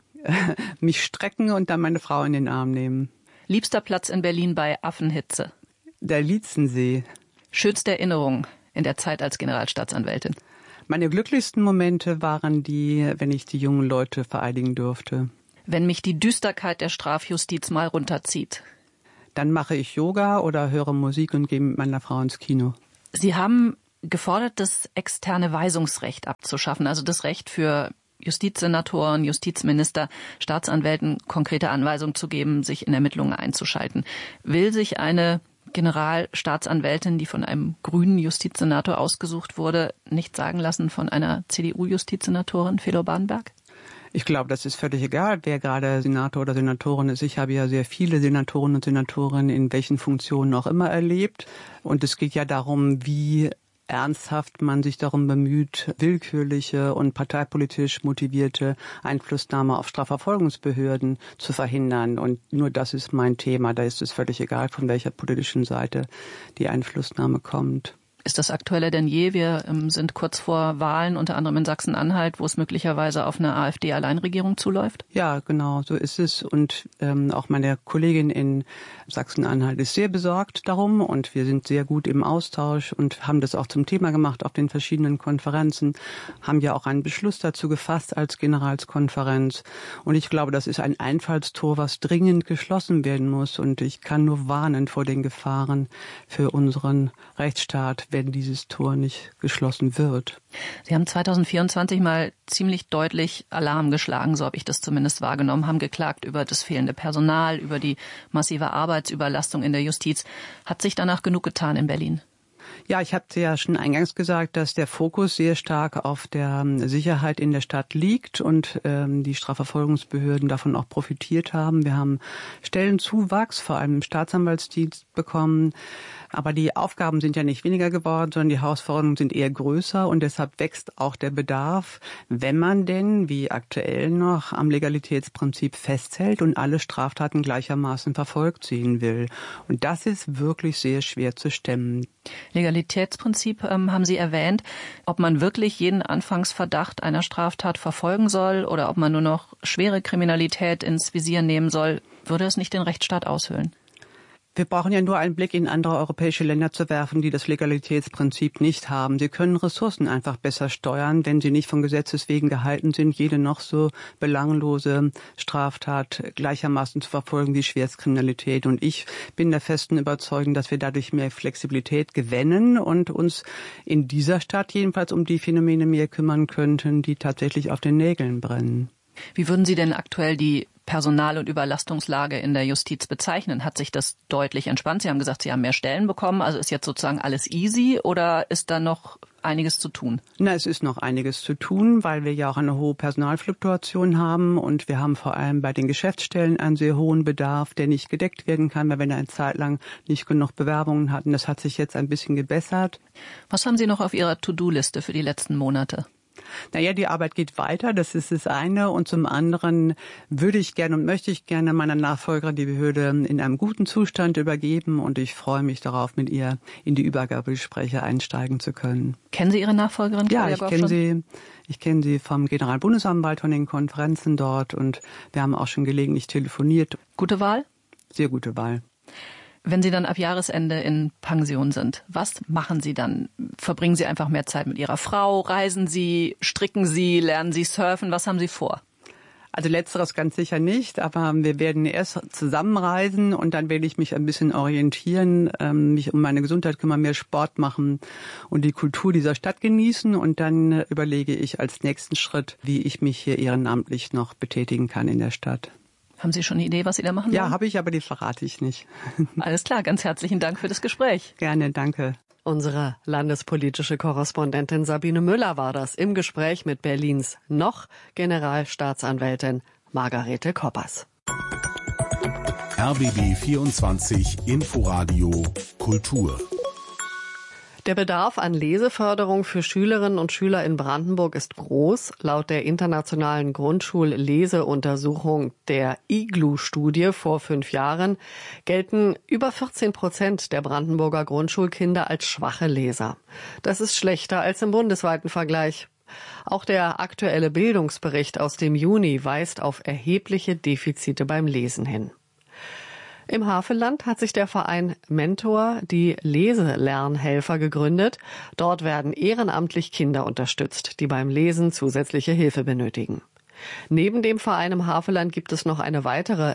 Mich strecken und dann meine Frau in den Arm nehmen. Liebster Platz in Berlin bei Affenhitze? Der Lietzensee. Schönste Erinnerung in der Zeit als Generalstaatsanwältin? Meine glücklichsten Momente waren die, wenn ich die jungen Leute vereidigen durfte. Wenn mich die Düsterkeit der Strafjustiz mal runterzieht? Dann mache ich Yoga oder höre Musik und gehe mit meiner Frau ins Kino. Sie haben gefordert, das externe Weisungsrecht abzuschaffen, also das Recht für Justizsenatoren, Justizminister, Staatsanwälten konkrete Anweisungen zu geben, sich in Ermittlungen einzuschalten. Will sich eine Generalstaatsanwältin, die von einem grünen Justizsenator ausgesucht wurde, nicht sagen lassen von einer C D U-Justizsenatorin, Felo Badenberg? Ich glaube, das ist völlig egal, wer gerade Senator oder Senatorin ist. Ich habe ja sehr viele Senatoren und Senatorinnen in welchen Funktionen auch immer erlebt. Und es geht ja darum, wie ernsthaft man sich darum bemüht, willkürliche und parteipolitisch motivierte Einflussnahme auf Strafverfolgungsbehörden zu verhindern. Und nur das ist mein Thema. Da ist es völlig egal, von welcher politischen Seite die Einflussnahme kommt. Ist das aktueller denn je? Wir ähm, sind kurz vor Wahlen, unter anderem in Sachsen-Anhalt, wo es möglicherweise auf eine AfD-Alleinregierung zuläuft? Ja, genau, so ist es. Und ähm, auch meine Kollegin in Sachsen-Anhalt ist sehr besorgt darum. Und wir sind sehr gut im Austausch und haben das auch zum Thema gemacht auf den verschiedenen Konferenzen, haben ja auch einen Beschluss dazu gefasst als Generalskonferenz. Und ich glaube, das ist ein Einfallstor, was dringend geschlossen werden muss. Und ich kann nur warnen vor den Gefahren für unseren Rechtsstaat, wenn dieses Tor nicht geschlossen wird. Sie haben zweitausendvierundzwanzig mal ziemlich deutlich Alarm geschlagen, so habe ich das zumindest wahrgenommen, haben geklagt über das fehlende Personal, über die massive Arbeitsüberlastung in der Justiz. Hat sich danach genug getan in Berlin? Ja, ich hatte ja schon eingangs gesagt, dass der Fokus sehr stark auf der Sicherheit in der Stadt liegt und ähm, die Strafverfolgungsbehörden davon auch profitiert haben. Wir haben Stellenzuwachs, vor allem im Staatsanwaltsdienst, bekommen. Aber die Aufgaben sind ja nicht weniger geworden, sondern die Herausforderungen sind eher größer und deshalb wächst auch der Bedarf, wenn man denn, wie aktuell noch, am Legalitätsprinzip festhält und alle Straftaten gleichermaßen verfolgt sehen will. Und das ist wirklich sehr schwer zu stemmen. Legalitätsprinzip ähm, haben Sie erwähnt, ob man wirklich jeden Anfangsverdacht einer Straftat verfolgen soll oder ob man nur noch schwere Kriminalität ins Visier nehmen soll, würde es nicht den Rechtsstaat aushöhlen? Wir brauchen ja nur einen Blick in andere europäische Länder zu werfen, die das Legalitätsprinzip nicht haben. Sie können Ressourcen einfach besser steuern, wenn sie nicht von Gesetzes wegen gehalten sind, jede noch so belanglose Straftat gleichermaßen zu verfolgen wie Schwerstkriminalität. Und ich bin der festen Überzeugung, dass wir dadurch mehr Flexibilität gewinnen und uns in dieser Stadt jedenfalls um die Phänomene mehr kümmern könnten, die tatsächlich auf den Nägeln brennen. Wie würden Sie denn aktuell die Personal- und Überlastungslage in der Justiz bezeichnen? Hat sich das deutlich entspannt? Sie haben gesagt, Sie haben mehr Stellen bekommen. Also ist jetzt sozusagen alles easy oder ist da noch einiges zu tun? Na, es ist noch einiges zu tun, weil wir ja auch eine hohe Personalfluktuation haben und wir haben vor allem bei den Geschäftsstellen einen sehr hohen Bedarf, der nicht gedeckt werden kann, weil wir eine Zeit lang nicht genug Bewerbungen hatten. Das hat sich jetzt ein bisschen gebessert. Was haben Sie noch auf Ihrer To-Do-Liste für die letzten Monate? Naja, die Arbeit geht weiter, das ist das eine. Und zum anderen würde ich gerne und möchte ich gerne meiner Nachfolgerin die Behörde in einem guten Zustand übergeben. Und ich freue mich darauf, mit ihr in die Übergabegespräche einsteigen zu können. Kennen Sie Ihre Nachfolgerin? Ja, ich kenne sie. Ich kenne sie vom Generalbundesanwalt, von den Konferenzen dort. Und wir haben auch schon gelegentlich telefoniert. Gute Wahl? Sehr gute Wahl. Wenn Sie dann ab Jahresende in Pension sind, was machen Sie dann? Verbringen Sie einfach mehr Zeit mit Ihrer Frau? Reisen Sie? Stricken Sie? Lernen Sie surfen? Was haben Sie vor? Also letzteres ganz sicher nicht, aber wir werden erst zusammenreisen und dann werde ich mich ein bisschen orientieren, mich um meine Gesundheit kümmern, mehr Sport machen und die Kultur dieser Stadt genießen. Und dann überlege ich als nächsten Schritt, wie ich mich hier ehrenamtlich noch betätigen kann in der Stadt. Haben Sie schon eine Idee, was Sie da machen wollen? Ja, habe ich, aber die verrate ich nicht. Alles klar, ganz herzlichen Dank für das Gespräch. Gerne, danke. Unsere landespolitische Korrespondentin Sabine Müller war das im Gespräch mit Berlins noch Generalstaatsanwältin Margarete Koppers. R B B vierundzwanzig Inforadio Kultur. Der Bedarf an Leseförderung für Schülerinnen und Schüler in Brandenburg ist groß. Laut der internationalen Grundschul-Leseuntersuchung der I G L U-Studie vor fünf Jahren gelten über vierzehn Prozent der Brandenburger Grundschulkinder als schwache Leser. Das ist schlechter als im bundesweiten Vergleich. Auch der aktuelle Bildungsbericht aus dem Juni weist auf erhebliche Defizite beim Lesen hin. Im Havelland hat sich der Verein Mentor, die Leselernhelfer, gegründet. Dort werden ehrenamtlich Kinder unterstützt, die beim Lesen zusätzliche Hilfe benötigen. Neben dem Verein im Havelland gibt es noch eine weitere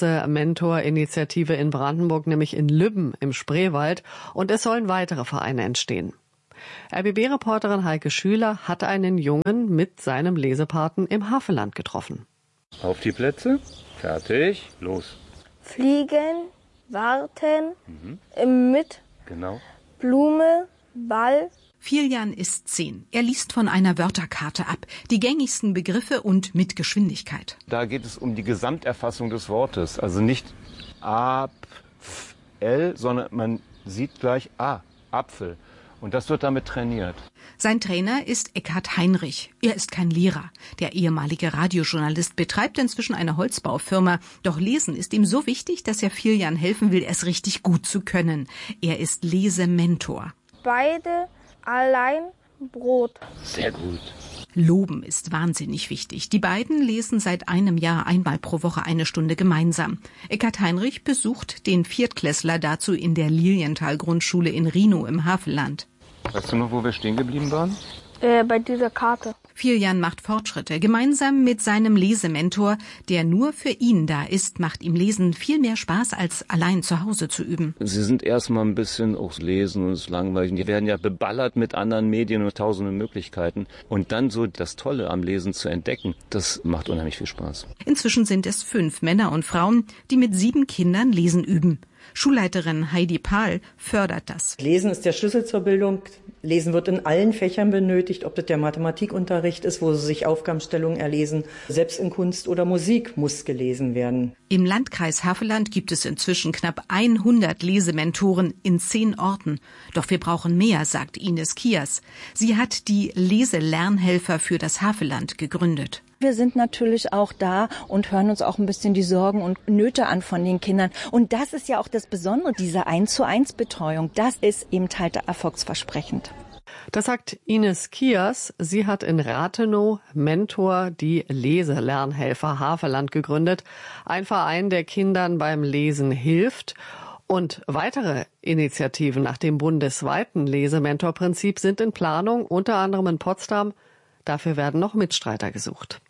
Lese-Mentor-Initiative in Brandenburg, nämlich in Lübben im Spreewald. Und es sollen weitere Vereine entstehen. R B B-Reporterin Heike Schüler hat einen Jungen mit seinem Lesepaten im Havelland getroffen. Auf die Plätze, fertig, los. Fliegen, warten, mhm. mit, genau. Blume, Ball. Filjan ist zehn. Er liest von einer Wörterkarte ab, die gängigsten Begriffe und mit Geschwindigkeit. Da geht es um die Gesamterfassung des Wortes. Also nicht A, Pf, L, sondern man sieht gleich A, Apfel. Und das wird damit trainiert. Sein Trainer ist Eckhard Heinrich. Er ist kein Lehrer. Der ehemalige Radiojournalist betreibt inzwischen eine Holzbaufirma. Doch Lesen ist ihm so wichtig, dass er Filjan helfen will, es richtig gut zu können. Er ist Lesementor. Beide allein Brot. Sehr gut. Loben ist wahnsinnig wichtig. Die beiden lesen seit einem Jahr einmal pro Woche eine Stunde gemeinsam. Eckhard Heinrich besucht den Viertklässler dazu in der Lilienthal-Grundschule in Rhinow im Havelland. Weißt du noch, wo wir stehen geblieben waren? Äh, bei dieser Karte. Filjan macht Fortschritte. Gemeinsam mit seinem Lesementor, der nur für ihn da ist, macht ihm Lesen viel mehr Spaß, als allein zu Hause zu üben. Sie sind erstmal ein bisschen auch lesen und es ist langweilig. Die werden ja beballert mit anderen Medien und tausenden Möglichkeiten. Und dann so das Tolle am Lesen zu entdecken, das macht unheimlich viel Spaß. Inzwischen sind es fünf Männer und Frauen, die mit sieben Kindern Lesen üben. Schulleiterin Heidi Pahl fördert das. Lesen ist der Schlüssel zur Bildung. Lesen wird in allen Fächern benötigt, ob das der Mathematikunterricht ist, wo sie sich Aufgabenstellungen erlesen. Selbst in Kunst oder Musik muss gelesen werden. Im Landkreis Havelland gibt es inzwischen knapp hundert Lesementoren in zehn Orten. Doch wir brauchen mehr, sagt Ines Kias. Sie hat die Leselernhelfer für das Havelland gegründet. Wir sind natürlich auch da und hören uns auch ein bisschen die Sorgen und Nöte an von den Kindern. Und das ist ja auch das Besondere, diese eins zu eins Betreuung. Das ist eben halt erfolgsversprechend. Das sagt Ines Kias. Sie hat in Rathenow Mentor, die Leselernhelfer Havelland, gegründet. Ein Verein, der Kindern beim Lesen hilft. Und weitere Initiativen nach dem bundesweiten Lesementorprinzip sind in Planung, unter anderem in Potsdam. Dafür werden noch Mitstreiter gesucht.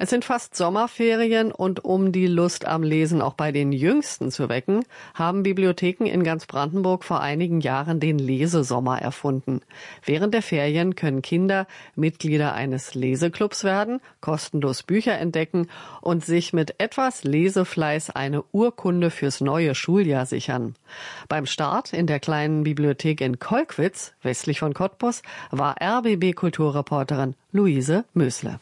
Es sind fast Sommerferien und um die Lust am Lesen auch bei den Jüngsten zu wecken, haben Bibliotheken in ganz Brandenburg vor einigen Jahren den Lesesommer erfunden. Während der Ferien können Kinder Mitglieder eines Leseclubs werden, kostenlos Bücher entdecken und sich mit etwas Lesefleiß eine Urkunde fürs neue Schuljahr sichern. Beim Start in der kleinen Bibliothek in Kolkwitz, westlich von Cottbus, war R B B-Kulturreporterin Luise Mösle.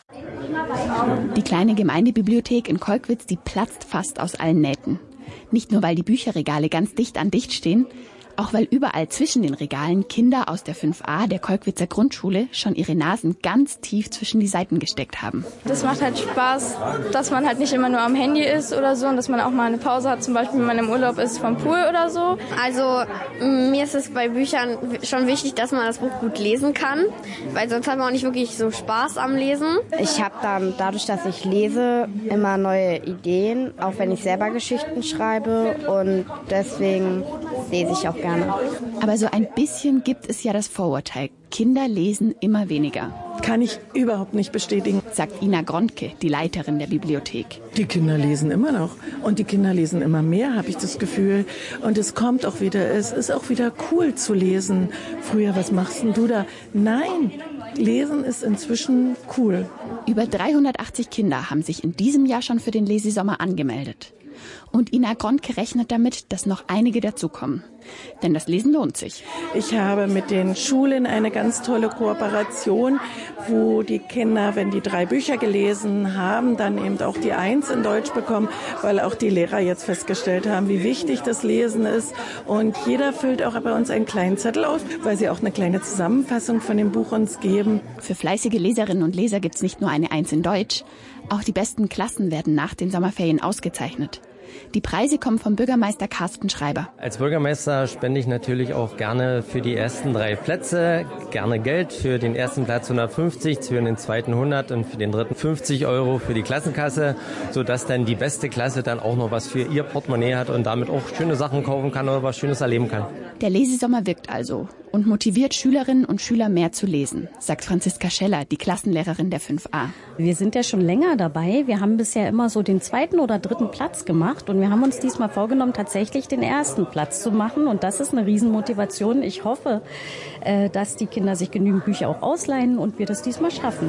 Die kleine Gemeindebibliothek in Kolkwitz, die platzt fast aus allen Nähten. Nicht nur, weil die Bücherregale ganz dicht an dicht stehen, auch weil überall zwischen den Regalen Kinder aus der fünf a der Kolkwitzer Grundschule schon ihre Nasen ganz tief zwischen die Seiten gesteckt haben. Das macht halt Spaß, dass man halt nicht immer nur am Handy ist oder so und dass man auch mal eine Pause hat, zum Beispiel wenn man im Urlaub ist vom Pool oder so. Also mir ist es bei Büchern schon wichtig, dass man das Buch gut lesen kann, weil sonst hat man auch nicht wirklich so Spaß am Lesen. Ich habe dann dadurch, dass ich lese, immer neue Ideen, auch wenn ich selber Geschichten schreibe und deswegen lese ich auch gerne. Aber so ein bisschen gibt es ja das Vorurteil. Kinder lesen immer weniger. Kann ich überhaupt nicht bestätigen, sagt Ina Grontke, die Leiterin der Bibliothek. Die Kinder lesen immer noch und die Kinder lesen immer mehr, habe ich das Gefühl. Und es kommt auch wieder, es ist auch wieder cool zu lesen. Früher, was machst denn du da? Nein, Lesen ist inzwischen cool. Über dreihundertachtzig Kinder haben sich in diesem Jahr schon für den Lesesommer angemeldet. Und Ina Grontke rechnet damit, dass noch einige dazukommen. Denn das Lesen lohnt sich. Ich habe mit den Schulen eine ganz tolle Kooperation, wo die Kinder, wenn die drei Bücher gelesen haben, dann eben auch die Eins in Deutsch bekommen, weil auch die Lehrer jetzt festgestellt haben, wie wichtig das Lesen ist. Und jeder füllt auch bei uns einen kleinen Zettel aus, weil sie auch eine kleine Zusammenfassung von dem Buch uns geben. Für fleißige Leserinnen und Leser gibt's nicht nur eine Eins in Deutsch. Auch die besten Klassen werden nach den Sommerferien ausgezeichnet. Die Preise kommen vom Bürgermeister Carsten Schreiber. Als Bürgermeister spende ich natürlich auch gerne für die ersten drei Plätze gerne Geld. Für den ersten Platz hundertfünfzig, für den zweiten hundert und für den dritten fünfzig Euro für die Klassenkasse, sodass dann die beste Klasse dann auch noch was für ihr Portemonnaie hat und damit auch schöne Sachen kaufen kann oder was Schönes erleben kann. Der Lesesommer wirkt also und motiviert Schülerinnen und Schüler mehr zu lesen, sagt Franziska Scheller, die Klassenlehrerin der fünf a. Wir sind ja schon länger dabei. Wir haben bisher immer so den zweiten oder dritten Platz gemacht und wir haben uns diesmal vorgenommen, tatsächlich den ersten Platz zu machen und das ist eine Riesenmotivation. Ich hoffe, dass die Kinder sich genügend Bücher auch ausleihen und wir das diesmal schaffen.